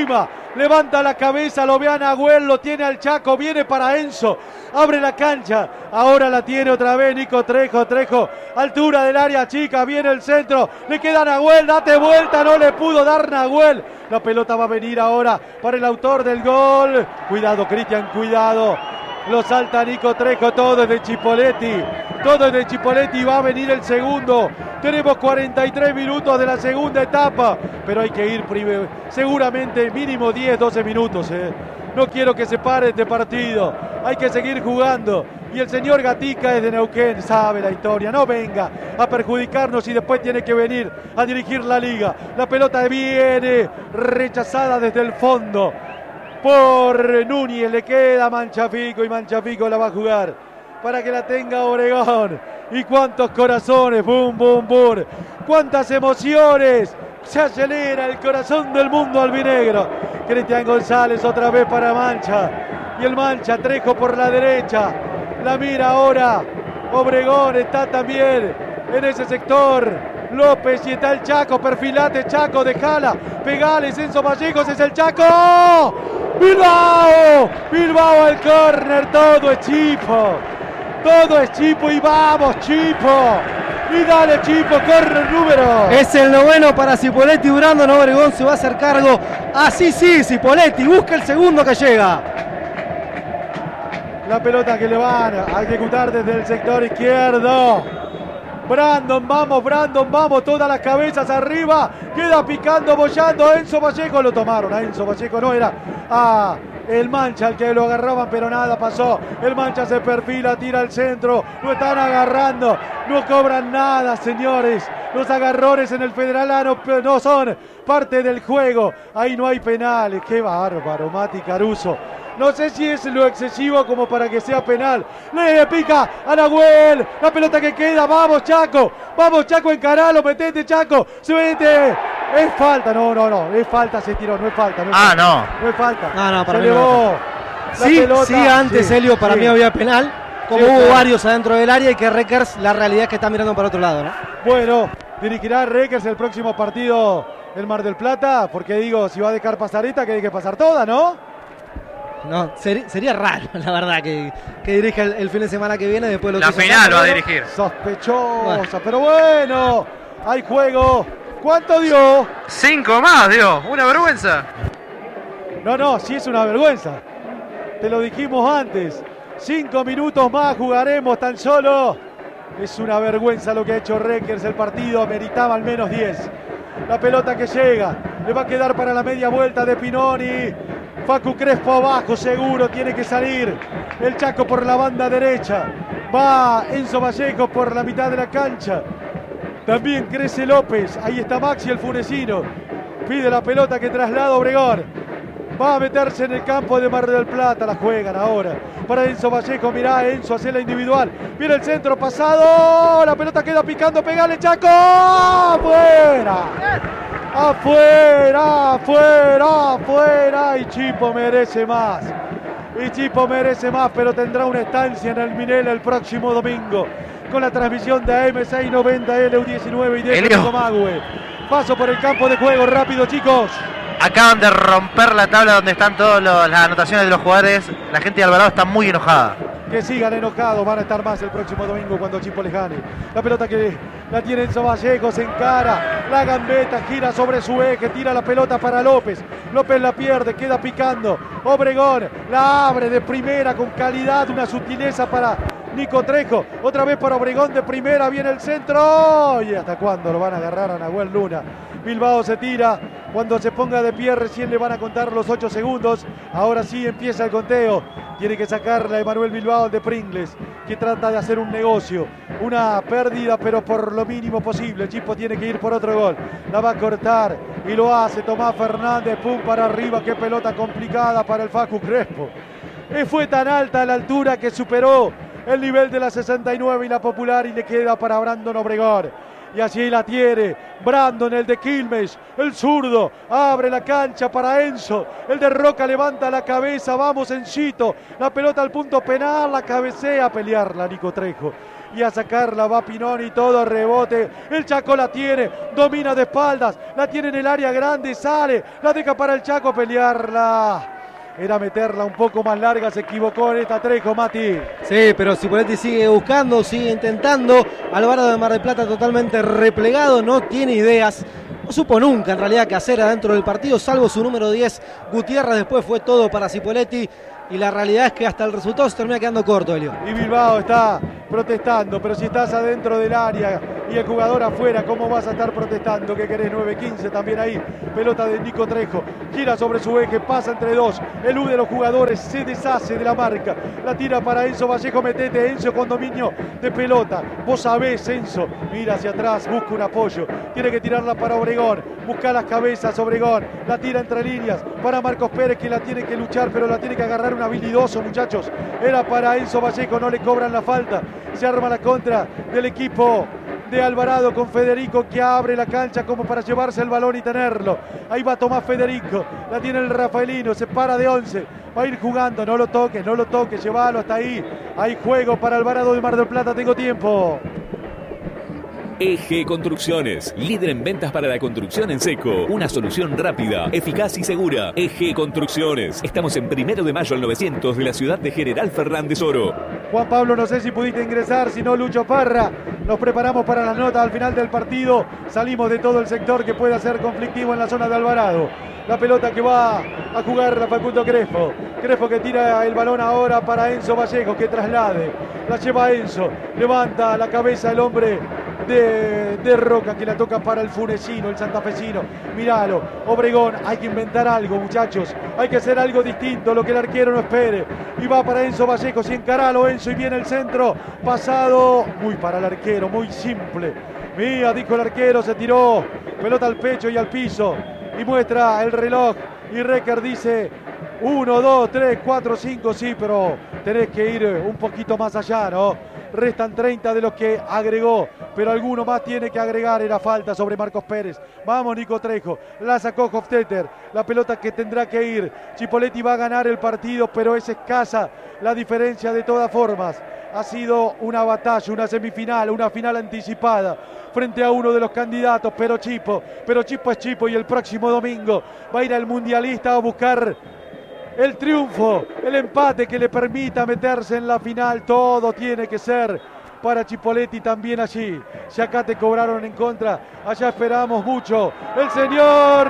levanta la cabeza, lo ve a Nahuel, lo tiene al Chaco, viene para Enzo, abre la cancha, ahora la tiene otra vez Nico Trejo, Trejo, altura del área chica, viene el centro, le queda a Nahuel, date vuelta, no le pudo dar Nahuel, la pelota va a venir ahora para el autor del gol, cuidado Cristian, cuidado, lo salta Nico Trejo, todo es de Chipoletti, todo es de Chipoletti, va a venir el segundo, tenemos cuarenta y tres minutos de la segunda etapa, pero hay que ir primero, seguramente mínimo diez, doce minutos, eh. No quiero que se pare este partido, hay que seguir jugando, y el señor Gatica es de Neuquén, sabe la historia, no venga a perjudicarnos y después tiene que venir a dirigir la liga, la pelota viene rechazada desde el fondo, por Núñez, le queda Manchafico y Manchafico la va a jugar para que la tenga Obregón. Y cuántos corazones, boom, boom, boom, cuántas emociones, se acelera el corazón del mundo albinegro. Cristian González otra vez para Mancha, y el Mancha, Trejo por la derecha, la mira ahora, Obregón está también en ese sector, López y está el Chaco, perfilate Chaco, dejala, pegale, Enzo Vallejos, es el Chaco, Bilbao, Bilbao al córner, todo es Chipo, todo es Chipo y vamos Chipo, y dale Chipo, córner número. Es el noveno para Cipoletti, Brandon Obregón se va a hacer cargo, así sí, Cipoletti, busca el segundo que llega. La pelota que le van a ejecutar desde el sector izquierdo. Brandon, vamos, Brandon, vamos, todas las cabezas arriba, queda picando, bollando, Enzo Vallejo, lo tomaron a Enzo Vallejo, no era a el Mancha el que lo agarraban, pero nada pasó, el Mancha se perfila, tira al centro, lo están agarrando, no cobran nada, señores, los agarrones en el Federalano no son parte del juego, ahí no hay penales, qué bárbaro, Mati Caruso. No sé si es lo excesivo como para que sea penal. Le pica a Nahuel. La pelota que queda. Vamos, Chaco. Vamos, Chaco, encaralo. Metete, Chaco. Suete. Es falta. No, no, no. Es falta. Se tiró. No es falta. No es ah, falta. no. No es falta. No, no, para se mí elevó. No. Sí, pelota. sí, antes, sí, Helio, para sí. mí había penal. Como sí, hubo claro. varios adentro del área y que Reckers, la realidad es que está mirando para otro lado, ¿no? Bueno, dirigirá Reckers el próximo partido el Mar del Plata. Porque digo, si va a dejar pasarita, que hay que pasar toda, ¿no? No, ser, sería raro, la verdad, que, que dirija el, el fin de semana que viene. Después lo la final va a dirigir. Sospechosa, bueno. Pero bueno, hay juego. ¿Cuánto dio? Cinco más dio, una vergüenza. No, no, sí es una vergüenza. Te lo dijimos antes. Cinco minutos más jugaremos tan solo. Es una vergüenza lo que ha hecho Reckers. El partido meritaba al menos diez. La pelota que llega, le va a quedar para la media vuelta de Pinoni. Facu Crespo abajo, seguro, tiene que salir. El Chaco por la banda derecha. Va Enzo Vallejo por la mitad de la cancha. También crece López. Ahí está Maxi, el funesino. Pide la pelota que traslada Obregón. Va a meterse en el campo de Mar del Plata. La juegan ahora para Enzo Vallejo. Mirá, Enzo hace la individual. Viene el centro pasado. La pelota queda picando. Pegale, Chaco. ¡Fuera! Afuera, afuera, afuera. Y Chipo merece más. Y Chipo merece más, pero tendrá una estancia en el Minela el próximo domingo. Con la transmisión de A M seiscientos noventa L U diecinueve y de Comagüe. Paso por el campo de juego, rápido, chicos. Acaban de romper la tabla donde están todas las anotaciones de los jugadores. La gente de Alvarado está muy enojada. Que sigan enojados, van a estar más el próximo domingo cuando Chipo les gane. La pelota que la tiene Enzo Vallejo, se encara, la gambeta, gira sobre su eje, tira la pelota para López. López la pierde, queda picando. Obregón la abre de primera con calidad, una sutileza para Nico Trejo. Otra vez para Obregón de primera, viene el centro. ¿Y hasta cuándo lo van a agarrar a Nahuel Luna? Bilbao se tira, cuando se ponga de pie recién le van a contar los ocho segundos. Ahora sí empieza el conteo. Tiene que sacarla Emanuel Bilbao de Pringles, que trata de hacer un negocio. Una pérdida, pero por lo mínimo posible. Chipo tiene que ir por otro gol. La va a cortar y lo hace Tomás Fernández. Pum para arriba. Qué pelota complicada para el Facu Crespo. Y fue tan alta la altura que superó el nivel de la sesenta y nueve y la Popular y le queda para Brandon Obregón. Y allí la tiene Brandon, el de Quilmes, el zurdo, abre la cancha para Enzo, el de Roca levanta la cabeza, vamos Encito, la pelota al punto penal, la cabecea, a pelearla Nico Trejo. Y a sacarla va Pinoni, todo rebote, el Chaco la tiene, domina de espaldas, la tiene en el área grande, sale, la deja para el Chaco, pelearla. Era meterla un poco más larga, se equivocó en esta Trejo, Mati. Sí, pero Cipoletti sigue buscando, sigue intentando. Alvarado de Mar del Plata totalmente replegado, no tiene ideas. No supo nunca en realidad qué hacer adentro del partido, salvo su número diez, Gutiérrez. Después fue todo para Cipoletti. Y la realidad es que hasta el resultado se termina quedando corto, Elio. Y Bilbao está protestando, pero si estás adentro del área y el jugador afuera, ¿cómo vas a estar protestando? ¿Qué querés? nueve quince también ahí. Pelota de Nico Trejo. Gira sobre su eje, pasa entre dos. Elude a los jugadores, se deshace de la marca. La tira para Enzo Vallejo, metete Enzo con dominio de pelota. Vos sabés, Enzo. Mira hacia atrás, busca un apoyo. Tiene que tirarla para Obregón. Busca las cabezas, Obregón. La tira entre líneas para Marcos Pérez, que la tiene que luchar, pero la tiene que agarrar un habilidoso, muchachos. Era para Enzo Vallejo, no le cobran la falta. Se arma la contra del equipo de Alvarado con Federico, que abre la cancha como para llevarse el balón y tenerlo. Ahí va Tomás Federico, la tiene el rafaelino, se para de once, va a ir jugando, no lo toques, no lo toques, llévalo hasta ahí. Hay juego para Alvarado de Mar del Plata, tengo tiempo. E G Construcciones, líder en ventas para la construcción en seco. Una solución rápida, eficaz y segura. E G Construcciones. Estamos en Primero de Mayo al novecientos de la ciudad de General Fernández Oro. Juan Pablo, no sé si pudiste ingresar, si no, Lucho Parra. Nos preparamos para las notas al final del partido. Salimos de todo el sector que pueda ser conflictivo en la zona de Alvarado. La pelota que va a jugar Facundo Crespo. Crespo que tira el balón ahora para Enzo Vallejo, que traslade. La lleva Enzo. Levanta la cabeza el hombre de, de Roca, que la toca para el funesino, el santafesino. Míralo, Obregón. Hay que inventar algo, muchachos. Hay que hacer algo distinto, lo que el arquero no espere. Y va para Enzo Vallejo. Si encaralo Enzo y viene el centro. Pasado. Muy para el arquero, muy simple. Mía, dijo el arquero, se tiró. Pelota al pecho y al piso. Y muestra el reloj. Y Recker dice uno, dos, tres, cuatro, cinco, sí, pero tenés que ir un poquito más allá, ¿no? Restan treinta de los que agregó, pero alguno más tiene que agregar. Era falta sobre Marcos Pérez. Vamos, Nico Trejo. La sacó Hofstetter. La pelota que tendrá que ir. Chipoletti va a ganar el partido, pero es escasa la diferencia de todas formas. Ha sido una batalla, una semifinal, una final anticipada frente a uno de los candidatos, pero Chipo, pero Chipo es Chipo, y el próximo domingo va a ir al Mundialista a buscar el triunfo, el empate que le permita meterse en la final. Todo tiene que ser para Chipoletti también allí. Si acá te cobraron en contra, allá esperamos mucho. El señor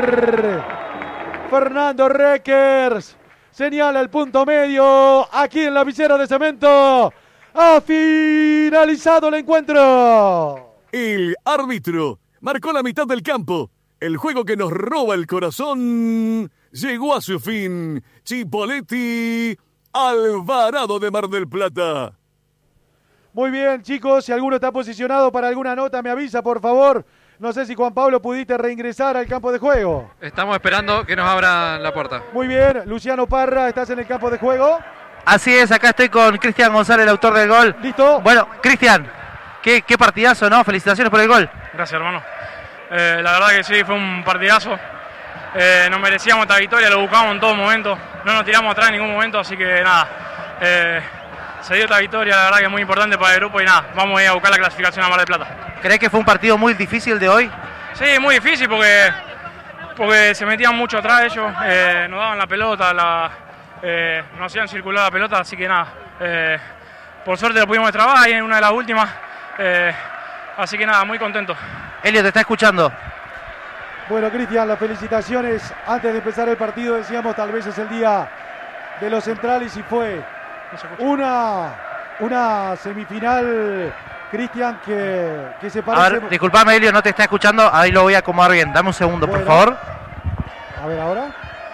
Fernando Reckers señala el punto medio aquí en la visera de cemento. Ha finalizado el encuentro. El árbitro marcó la mitad del campo. El juego que nos roba el corazón llegó a su fin. Chipoletti, Alvarado de Mar del Plata. Muy bien, chicos, si alguno está posicionado para alguna nota, me avisa, por favor. No sé si Juan Pablo pudiste reingresar al campo de juego. Estamos esperando que nos abran la puerta. Muy bien, Luciano Parra, ¿estás en el campo de juego? Así es, acá estoy con Cristian González, el autor del gol. ¿Listo? Bueno, Cristian, qué, qué partidazo, ¿no? Felicitaciones por el gol. Gracias, hermano. Eh, la verdad que sí, fue un partidazo. Eh, nos merecíamos esta victoria, lo buscamos en todo momento. No nos tiramos atrás en ningún momento, así que nada. Eh, se dio esta victoria, la verdad que es muy importante para el grupo y nada, vamos a ir a buscar la clasificación a Mar del Plata. ¿Crees que fue un partido muy difícil de hoy? Sí, muy difícil porque, porque se metían mucho atrás ellos, eh, nos daban la pelota, la, eh, nos hacían circular la pelota, así que nada. Eh, por suerte lo pudimos destrabar ahí en una de las últimas, eh, así que nada, muy contento. Elio, te está escuchando. Bueno, Cristian, las felicitaciones. Antes de empezar el partido decíamos tal vez es el día de los centrales y fue una, una semifinal, Cristian, que, que se parece... A ver, disculpame, Elio, no te está escuchando, ahí lo voy a acomodar bien. Dame un segundo, bueno, por favor. A ver, ahora.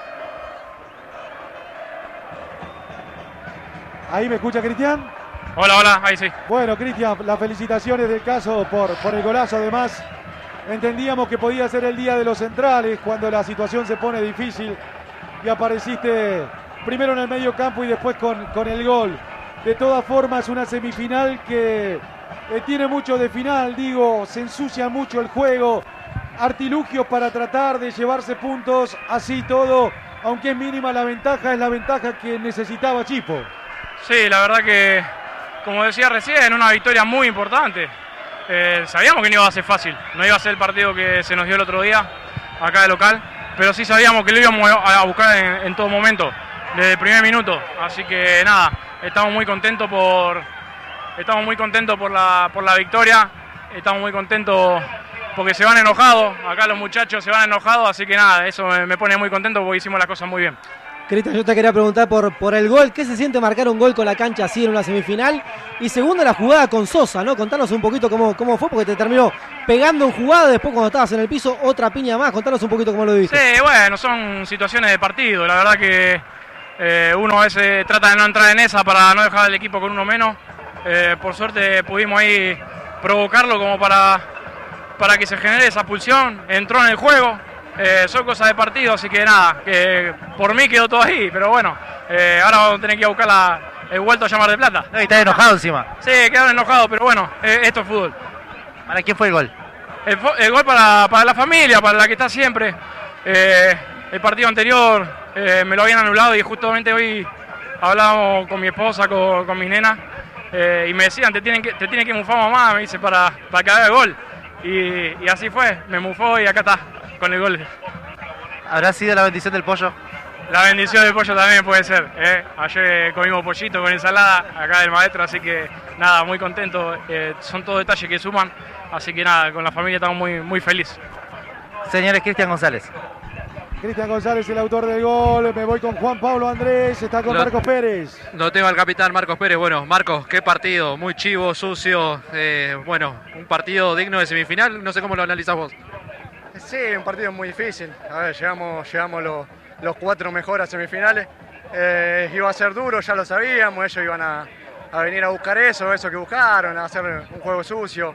¿Ahí me escucha, Cristian? Hola, hola, ahí sí. Bueno, Cristian, las felicitaciones del caso por, por el golazo. Además, entendíamos que podía ser el día de los centrales cuando la situación se pone difícil y apareciste primero en el medio campo y después con, con el gol. De todas formas, una semifinal que eh, tiene mucho de final, digo, se ensucia mucho el juego, artilugios para tratar de llevarse puntos, así todo, aunque es mínima la ventaja, es la ventaja que necesitaba Chipo. Sí, la verdad que, como decía recién, una victoria muy importante. Eh, sabíamos que no iba a ser fácil, no iba a ser el partido que se nos dio el otro día, acá de local, pero sí sabíamos que lo íbamos a buscar en, en todo momento, desde el primer minuto. Así que nada, estamos muy contentos por, estamos muy contentos por la, por la victoria, estamos muy contentos porque se van enojados, acá los muchachos se van enojados, así que nada, eso me, me pone muy contento porque hicimos las cosas muy bien. Cristian, yo te quería preguntar por, por el gol. ¿Qué se siente marcar un gol con la cancha así en una semifinal? Y segundo, la jugada con Sosa, ¿no? Contanos un poquito cómo, cómo fue, porque te terminó pegando en jugada, después cuando estabas en el piso, otra piña más. Contanos un poquito cómo lo viste. Sí, bueno, son situaciones de partido. La verdad que eh, uno a veces trata de no entrar en esa para no dejar al equipo con uno menos. Eh, por suerte pudimos ahí provocarlo como para, para que se genere esa pulsión. Entró en el juego. Eh, son cosas de partido, así que nada, que por mí quedó todo ahí, pero bueno, eh, ahora vamos a tener que ir a buscar la, el vuelto a llamar de plata. No, y estás enojado encima. Sí, quedaron enojados, pero bueno, eh, esto es fútbol. ¿Para quién fue el gol? El, el gol para, para la familia, para la que está siempre. Eh, el partido anterior eh, me lo habían anulado y justamente hoy hablábamos con mi esposa, con, con mis nenas, eh, y me decían, te tienen que, te tienen que mufar mamá, me dice, para, para que haga el gol. Y, y así fue, me mufó y acá está. Con el gol. ¿Habrá sido la bendición del pollo? La bendición del pollo también puede ser. ¿eh? Ayer comimos pollito con ensalada acá del maestro, así que nada, muy contento. Eh, son todos detalles que suman, así que nada, con la familia estamos muy, muy felices. Señores, Cristian González. Cristian González, el autor del gol. Me voy con Juan Pablo Andrés, está con lo, Marcos Pérez. Lo tengo al capitán Marcos Pérez. Bueno, Marcos, qué partido, muy chivo, sucio. Eh, bueno, un partido digno de semifinal. No sé cómo lo analizás vos. Sí, un partido muy difícil. A ver, llegamos, llegamos los, los cuatro mejores a semifinales. Eh, iba a ser duro, ya lo sabíamos. Ellos iban a, a venir a buscar eso, eso que buscaron, a hacer un juego sucio.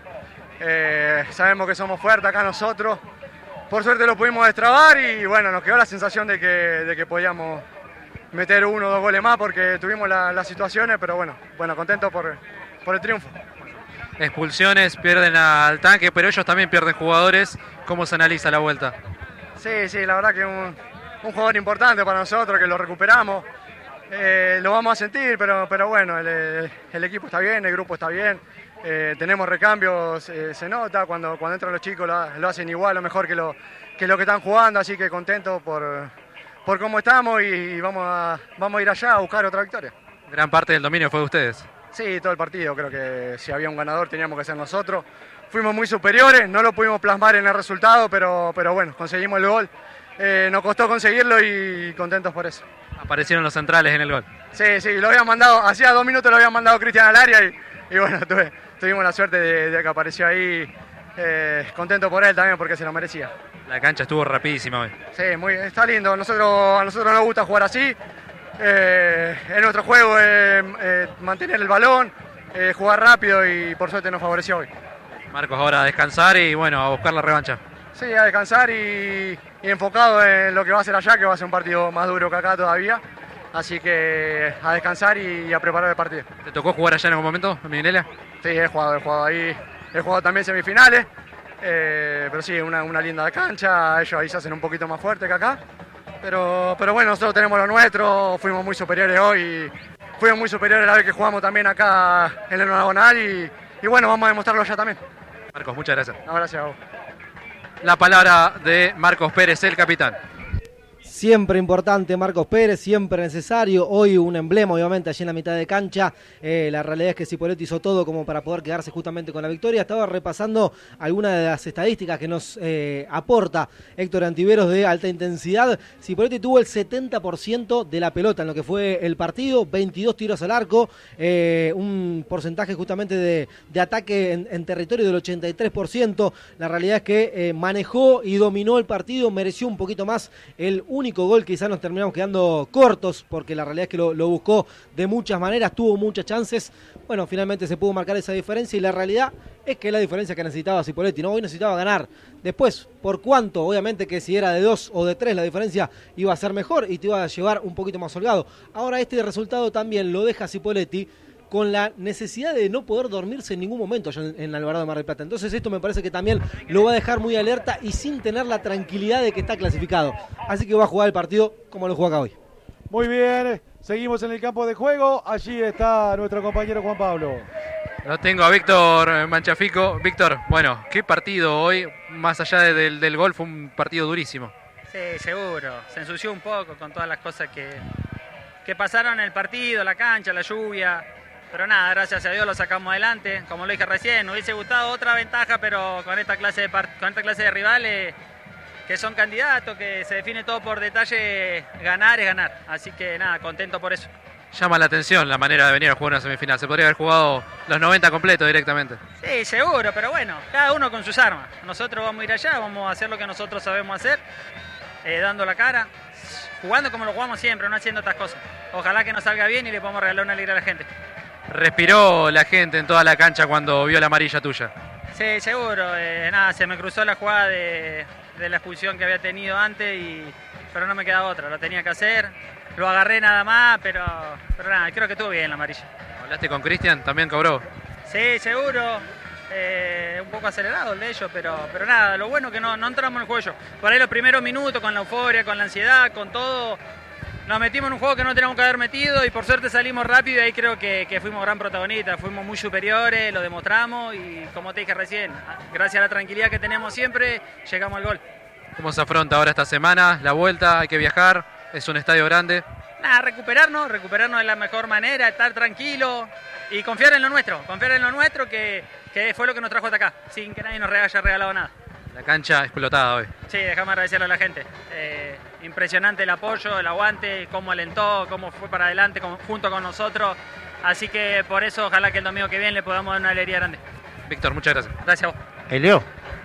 Eh, sabemos que somos fuertes acá nosotros. Por suerte lo pudimos destrabar y bueno, nos quedó la sensación de que, de que podíamos meter uno o dos goles más porque tuvimos la, las situaciones, pero bueno, bueno, contentos por, por el triunfo. Expulsiones, pierden al tanque, pero ellos también pierden jugadores. ¿Cómo se analiza la vuelta? Sí, sí, la verdad que un, un jugador importante para nosotros, que lo recuperamos. Eh, lo vamos a sentir, pero, pero bueno, el, el equipo está bien, el grupo está bien. Eh, tenemos recambios, eh, se nota, cuando, cuando entran los chicos lo, lo hacen igual o mejor que lo, que lo que están jugando, así que contento por, por cómo estamos y, y vamos, a, vamos a ir allá a buscar otra victoria. Gran parte del dominio fue de ustedes. Sí, todo el partido, creo que si había un ganador teníamos que ser nosotros. Fuimos muy superiores, no lo pudimos plasmar en el resultado, pero, pero bueno, conseguimos el gol. Eh, nos costó conseguirlo y contentos por eso. Aparecieron los centrales en el gol. Sí, sí, lo habían mandado, hacía dos minutos lo habían mandado Cristian al área y, y bueno, tuve, tuvimos la suerte de, de que apareció ahí. Eh, contento por él también porque se lo merecía. La cancha estuvo rapidísima hoy. Sí, muy, está lindo, nosotros, a nosotros nos gusta jugar así. Eh, en nuestro juego eh, eh, mantener el balón, eh, jugar rápido y por suerte nos favoreció hoy. Marcos, ahora a descansar y bueno, a buscar la revancha. Sí, a descansar y, y enfocado en lo que va a ser allá, que va a ser un partido más duro que acá todavía. Así que a descansar y a preparar el partido. ¿Te tocó jugar allá en algún momento, en Minelia? Sí, he jugado, he jugado ahí, he jugado también semifinales. Eh, pero sí, una, una linda cancha, ellos ahí se hacen un poquito más fuerte que acá. Pero, pero bueno, nosotros tenemos lo nuestro, fuimos muy superiores hoy, fuimos muy superiores la vez que jugamos también acá en el Nacional y, y bueno, vamos a demostrarlo allá también. Marcos, muchas gracias. No, gracias a vos. La palabra de Marcos Pérez, el capitán. Siempre importante Marcos Pérez, siempre necesario. Hoy un emblema, obviamente, allí en la mitad de cancha. Eh, la realidad es que Cipolletti hizo todo como para poder quedarse justamente con la victoria. Estaba repasando algunas de las estadísticas que nos eh, aporta Héctor Antiveros de alta intensidad. Cipolletti tuvo el setenta por ciento de la pelota en lo que fue el partido, veintidós tiros al arco, eh, un porcentaje justamente de, de ataque en, en territorio del ochenta y tres por ciento. La realidad es que eh, manejó y dominó el partido, mereció un poquito más el único gol. Quizás nos terminamos quedando cortos porque la realidad es que lo, lo buscó de muchas maneras, tuvo muchas chances. Bueno, finalmente se pudo marcar esa diferencia y la realidad es que es la diferencia que necesitaba Cipolletti, ¿no? Hoy necesitaba ganar. Después, ¿por cuánto? Obviamente que si era de dos o de tres la diferencia iba a ser mejor y te iba a llevar un poquito más holgado. Ahora este resultado también lo deja Cipolletti con la necesidad de no poder dormirse en ningún momento allá en, en Alvarado de Mar del Plata. Entonces esto me parece que también lo va a dejar muy alerta y sin tener la tranquilidad de que está clasificado. Así que va a jugar el partido como lo juega acá hoy. Muy bien, seguimos en el campo de juego. Allí está nuestro compañero Juan Pablo. Lo tengo a Víctor Manchafico. Víctor, bueno, qué partido hoy, más allá de, del, del gol, fue un partido durísimo. Sí, seguro. Se ensució un poco con todas las cosas que, que pasaron en el partido, la cancha, la lluvia. Pero nada, gracias a Dios lo sacamos adelante. Como lo dije recién, nos hubiese gustado otra ventaja, pero con esta clase de, part- con esta clase de rivales que son candidatos, que se define todo por detalle, ganar es ganar. Así que nada, contento por eso. Llama la atención la manera de venir a jugar una semifinal. Se podría haber jugado los noventa completos directamente. Sí, seguro, pero bueno, cada uno con sus armas. Nosotros vamos a ir allá, vamos a hacer lo que nosotros sabemos hacer, eh, dando la cara, jugando como lo jugamos siempre, no haciendo estas cosas. Ojalá que nos salga bien y le podamos regalar una alegría a la gente. Respiró la gente en toda la cancha cuando vio la amarilla tuya. Sí, seguro. Eh, nada, se me cruzó la jugada de, de la expulsión que había tenido antes, y, pero no me queda otra, lo tenía que hacer. Lo agarré nada más, pero, pero nada, creo que estuvo bien la amarilla. ¿Hablaste con Cristian? ¿También cobró? Sí, seguro. Eh, un poco acelerado el de ellos, pero, pero nada, lo bueno es que no, no entramos en el juego. Por ahí los primeros minutos, con la euforia, con la ansiedad, con todo, nos metimos en un juego que no teníamos que haber metido y por suerte salimos rápido y ahí creo que, que fuimos gran protagonistas, fuimos muy superiores, lo demostramos y como te dije recién, gracias a la tranquilidad que tenemos siempre, llegamos al gol. ¿Cómo se afronta ahora esta semana? La vuelta, hay que viajar, es un estadio grande. Nada, recuperarnos, recuperarnos de la mejor manera, estar tranquilo y confiar en lo nuestro, confiar en lo nuestro que, que fue lo que nos trajo hasta acá, sin que nadie nos haya regalado nada. La cancha explotada hoy. Sí, déjame agradecerle a la gente. Eh, impresionante el apoyo, el aguante, cómo alentó, cómo fue para adelante con, junto con nosotros. Así que por eso ojalá que el domingo que viene le podamos dar una alegría grande. Víctor, muchas gracias. Gracias a vos. Elio.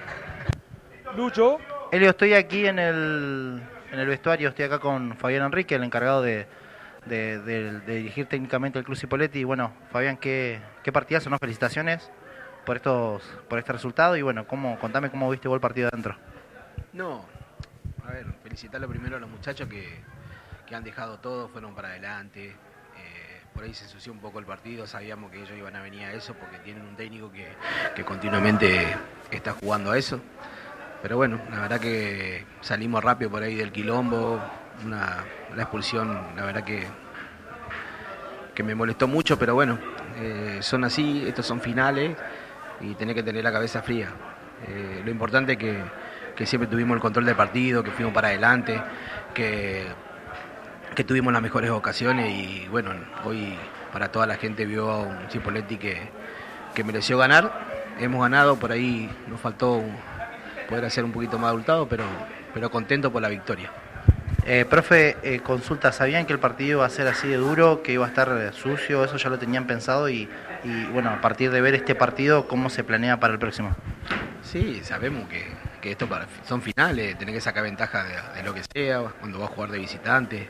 Lucho. Elio, estoy aquí en el, en el vestuario, estoy acá con Fabián Enrique, el encargado de, de, de, de dirigir técnicamente el Club Cipolletti. Y bueno, Fabián, qué, qué partidazo, ¿no? Felicitaciones por estos por este resultado y bueno, cómo, contame cómo viste vos el partido adentro. No, a ver, felicitarlo primero a los muchachos que, que han dejado todo, fueron para adelante, eh, por ahí se ensució un poco el partido, sabíamos que ellos iban a venir a eso porque tienen un técnico que, que continuamente está jugando a eso, pero bueno, la verdad que salimos rápido por ahí del quilombo, una, la expulsión, la verdad que, que me molestó mucho, pero bueno, eh, son así, estos son finales, y tenés que tener la cabeza fría. Eh, lo importante es que, que siempre tuvimos el control del partido, que fuimos para adelante, que, que tuvimos las mejores ocasiones y bueno, hoy para toda la gente vio a un Cipolletti que, que mereció ganar. Hemos ganado, por ahí nos faltó poder hacer un poquito más abultado, pero, pero contento por la victoria. Eh, profe, eh, consulta, ¿sabían que el partido iba a ser así de duro, que iba a estar eh, sucio? Eso ya lo tenían pensado y, y bueno, a partir de ver este partido, ¿cómo se planea para el próximo? Sí, sabemos que, que esto para, son finales, tenés que sacar ventaja de, de lo que sea, cuando vas a jugar de visitante.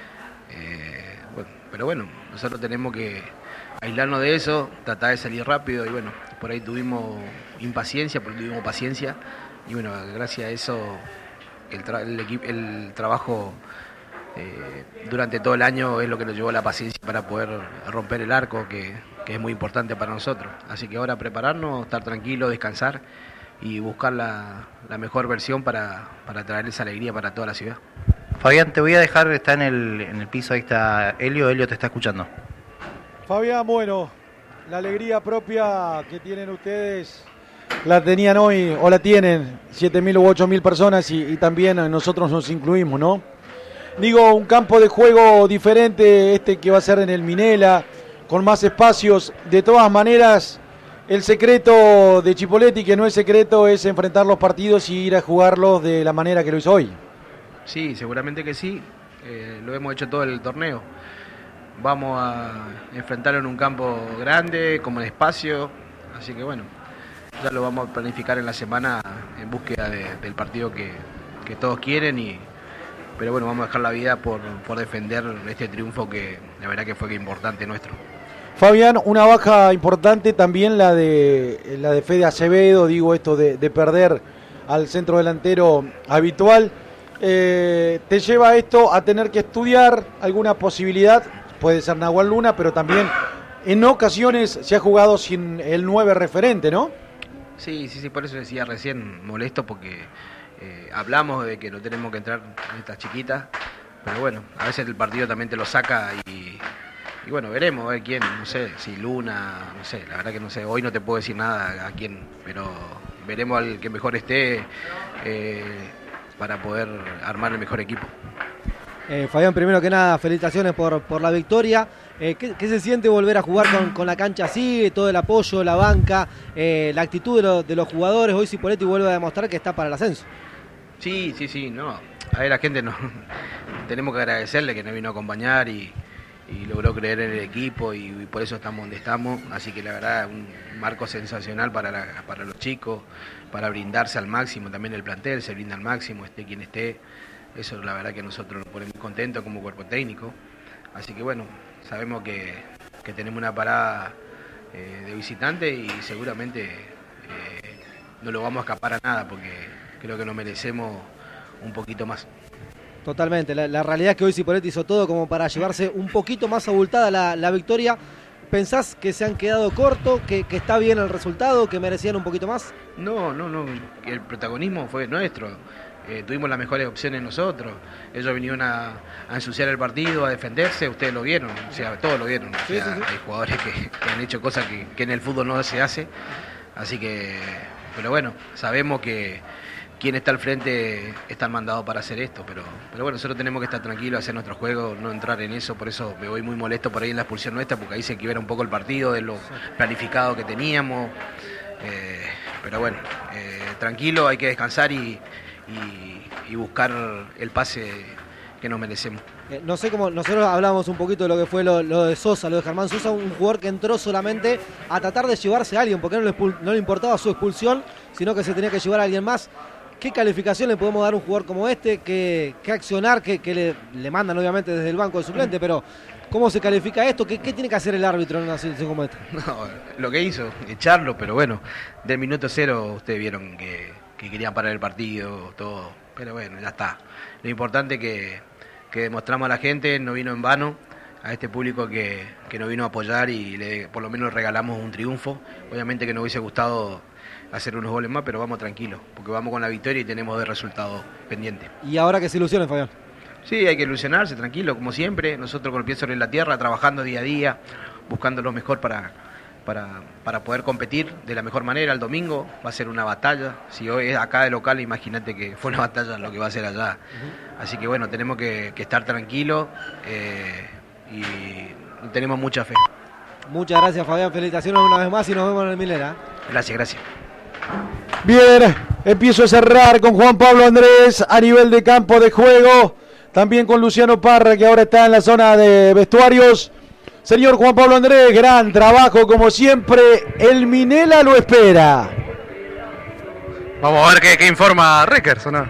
Eh, bueno, pero bueno, nosotros tenemos que aislarnos de eso, tratar de salir rápido y bueno, por ahí tuvimos impaciencia, porque tuvimos paciencia y bueno, gracias a eso el, tra- el, equipo, el trabajo eh, durante todo el año es lo que nos llevó la paciencia para poder romper el arco, que, que es muy importante para nosotros. Así que ahora prepararnos, estar tranquilos, descansar y buscar la, la mejor versión para, para traer esa alegría para toda la ciudad. Fabián, te voy a dejar, está en el, en el piso, ahí está Elio, Elio te está escuchando. Fabián, bueno, la alegría propia que tienen ustedes la tenían hoy, o la tienen, siete mil u ocho mil personas y, y también nosotros nos incluimos, ¿no? Digo, un campo de juego diferente, este que va a ser en el Minela, con más espacios. De todas maneras, el secreto de Cipolletti, que no es secreto, es enfrentar los partidos y ir a jugarlos de la manera que lo hizo hoy. Sí, seguramente que sí, eh, lo hemos hecho todo el torneo. Vamos a enfrentarlo en un campo grande, como en espacio, así que bueno, ya lo vamos a planificar en la semana en búsqueda de, del partido que, que todos quieren, y, pero bueno, vamos a dejar la vida por, por defender este triunfo que la verdad que fue importante nuestro. Fabián, una baja importante también la de la de Fede Acevedo, digo esto de, de perder al centro delantero habitual. Eh, ¿Te lleva esto a tener que estudiar alguna posibilidad? Puede ser Nahuel Luna, pero también en ocasiones se ha jugado sin el nueve referente, ¿no? Sí, sí, sí, por eso decía recién molesto, porque eh, hablamos de que no tenemos que entrar en estas chiquitas, pero bueno, a veces el partido también te lo saca y, y bueno, veremos a ver quién, no sé, si Luna, no sé, la verdad que no sé, hoy no te puedo decir nada a quién, pero veremos al que mejor esté eh, para poder armar el mejor equipo. Eh, Fabián, primero que nada, felicitaciones por, por la victoria. Eh, ¿qué, ¿Qué se siente volver a jugar con, con la cancha así? Todo el apoyo, la banca, eh, la actitud de, lo, de los jugadores. Hoy Cipolletti vuelve a demostrar que está para el ascenso. Sí, sí, sí, no. A ver, la gente no, tenemos que agradecerle que nos vino a acompañar y, y logró creer en el equipo y, y por eso estamos donde estamos. Así que la verdad, un marco sensacional para, la, para los chicos, para brindarse al máximo. También el plantel se brinda al máximo, esté quien esté. Eso la verdad que nosotros nos ponemos contentos como cuerpo técnico. Así que bueno, sabemos que, que tenemos una parada eh, de visitante y seguramente eh, no lo vamos a escapar a nada porque creo que nos merecemos un poquito más. Totalmente, la, la realidad es que hoy Cipolletti hizo todo como para llevarse un poquito más abultada la, la victoria. ¿Pensás que se han quedado cortos, que, que está bien el resultado, que merecían un poquito más? No, no, no, el protagonismo fue nuestro. Eh, tuvimos las mejores opciones nosotros. Ellos vinieron a, a ensuciar el partido, a defenderse, ustedes lo vieron, o sea, todos lo vieron. O sea, sí, sí, sí. Hay jugadores que, que han hecho cosas que, que en el fútbol no se hace. Así que, pero bueno, sabemos que quien está al frente están mandados para hacer esto, pero, pero bueno, nosotros tenemos que estar tranquilos, hacer nuestro juego, no entrar en eso. Por eso me voy muy molesto por ahí en la expulsión nuestra, porque ahí se equivera un poco el partido de lo planificado que teníamos. Eh, pero bueno, eh, tranquilo, hay que descansar y Y, y buscar el pase que nos merecemos. Eh, no sé cómo, nosotros hablamos un poquito de lo que fue lo, lo de Sosa, lo de Germán Sosa, un jugador que entró solamente a tratar de llevarse a alguien, porque no le, expul- no le importaba su expulsión, sino que se tenía que llevar a alguien más. ¿Qué calificación le podemos dar a un jugador como este? ¿Qué, qué accionar? Que, que le, le mandan obviamente desde el banco de suplente, pero ¿cómo se califica esto? ¿Qué, qué tiene que hacer el árbitro en una situación como esta? No, lo que hizo, echarlo, pero bueno, del minuto cero ustedes vieron que que querían parar el partido, todo, pero bueno, ya está. Lo importante que, que demostramos a la gente, no vino en vano, a este público que, que nos vino a apoyar y le, por lo menos regalamos un triunfo. Obviamente que nos hubiese gustado hacer unos goles más, pero vamos tranquilos, porque vamos con la victoria y tenemos de resultados pendientes. ¿Y ahora que se ilusionen, Fabián? Sí, hay que ilusionarse, tranquilo, como siempre, nosotros con el pie sobre la tierra, trabajando día a día, buscando lo mejor para... Para, para poder competir de la mejor manera. El domingo va a ser una batalla. Si hoy es acá de local, imagínate que fue una batalla lo que va a ser allá. Uh-huh. Así que bueno, tenemos que, que estar tranquilos eh, y tenemos mucha fe. Muchas gracias, Fabián. Felicitaciones una vez más y nos vemos en el Milena. Gracias, gracias. Bien, empiezo a cerrar con Juan Pablo Andrés a nivel de campo de juego. También con Luciano Parra, que ahora está en la zona de vestuarios. Señor Juan Pablo Andrés, gran trabajo como siempre. El Minela lo espera. Vamos a ver qué, qué informa Rickers, ¿o no?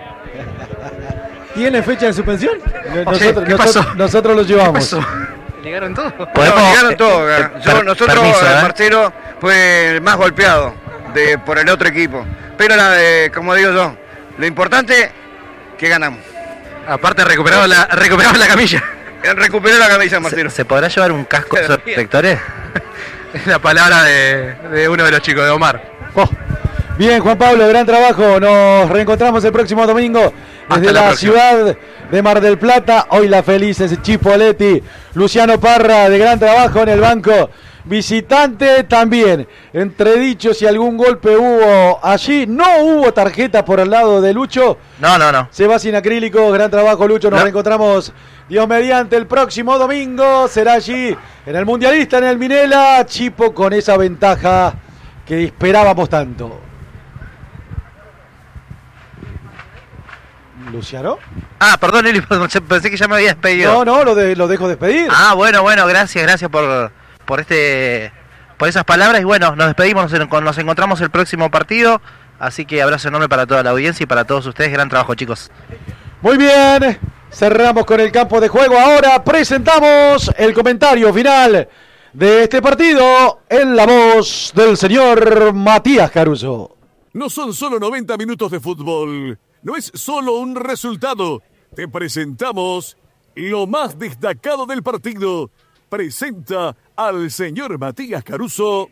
¿Tiene fecha de suspensión? Nosotros, ¿Qué pasó? Nosotros, nosotros lo llevamos. ¿Qué pasó? ¿Llegaron todos? ¿Podemos? No, llegaron todos. Eh, Yo, per, nosotros, permiso, el Marcelo, fue el más golpeado de, por el otro equipo. Pero la de, como digo yo, lo importante es que ganamos. Aparte recuperamos la, recuperamos la camilla. Recuperó la camisa, Marcelo. ¿Se, ¿Se podrá llevar un casco de protectores? Es la palabra de, de uno de los chicos, de Omar. Oh. Bien, Juan Pablo, gran trabajo. Nos reencontramos el próximo domingo desde la, la ciudad de Mar del Plata. Hoy la feliz es Cipolletti. Luciano Parra, de gran trabajo en el banco. Visitante también. Entredicho si algún golpe hubo allí. No hubo tarjeta por el lado de Lucho. No, no, no. Se va sin acrílico. Gran trabajo, Lucho. Nos no. reencontramos, Dios mediante, el próximo domingo. Será allí en el Mundialista, en el Minela. Chipo con esa ventaja que esperábamos tanto. ¿Luciano? Ah, perdón, Eli, pensé que ya me había despedido. No, no, lo, de, lo dejo despedir. Ah, bueno, bueno, gracias, gracias por, por este por esas palabras. Y bueno, nos despedimos, nos, nos encontramos el próximo partido. Así que abrazo enorme para toda la audiencia y para todos ustedes. Gran trabajo, chicos. Muy bien, cerramos con el campo de juego. Ahora presentamos el comentario final de este partido en la voz del señor Matías Caruso. No son solo noventa minutos de fútbol. No es solo un resultado. Te presentamos lo más destacado del partido presenta al señor Matías Caruso.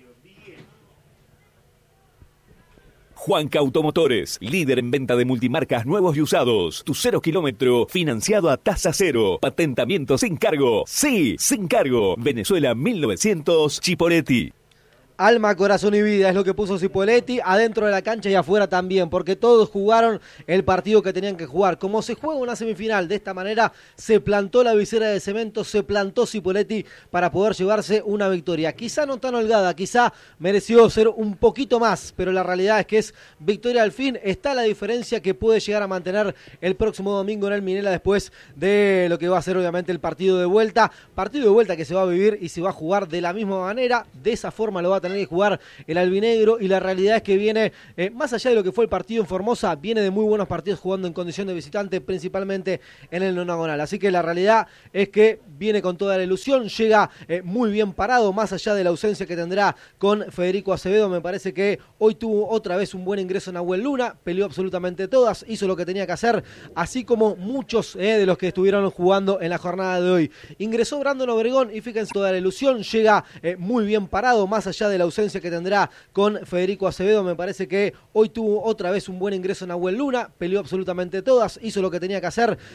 Juanca Automotores, líder en venta de multimarcas nuevos y usados. Tu cero kilómetro financiado a tasa cero. Patentamiento sin cargo. Sí, sin cargo. Venezuela mil novecientos, Chipoleti. Alma, corazón y vida es lo que puso Cipoletti adentro de la cancha y afuera también, porque todos jugaron el partido que tenían que jugar. Como se juega una semifinal de esta manera, se plantó la visera de cemento, se plantó Cipoletti para poder llevarse una victoria. Quizá no tan holgada, quizá mereció ser un poquito más, pero la realidad es que es victoria al fin. Está la diferencia que puede llegar a mantener el próximo domingo en el Minela después de lo que va a ser obviamente el partido de vuelta. Partido de vuelta que se va a vivir y se va a jugar de la misma manera, de esa forma lo va a tener que jugar el albinegro, y la realidad es que viene, eh, más allá de lo que fue el partido en Formosa, viene de muy buenos partidos jugando en condición de visitante, principalmente en el nonagonal. Así que la realidad es que viene con toda la ilusión, llega eh, muy bien parado, más allá de la ausencia que tendrá con Federico Acevedo. Me parece que hoy tuvo otra vez un buen ingreso en Nahuel Luna, peleó absolutamente todas, hizo lo que tenía que hacer, así como muchos eh, de los que estuvieron jugando en la jornada de hoy. Ingresó Brandon Obregón y fíjense toda la ilusión, llega eh, muy bien parado, más allá de la ausencia que tendrá con Federico Acevedo. Me parece que hoy tuvo otra vez un buen ingreso en Nahuel Luna, peleó absolutamente todas, hizo lo que tenía que hacer.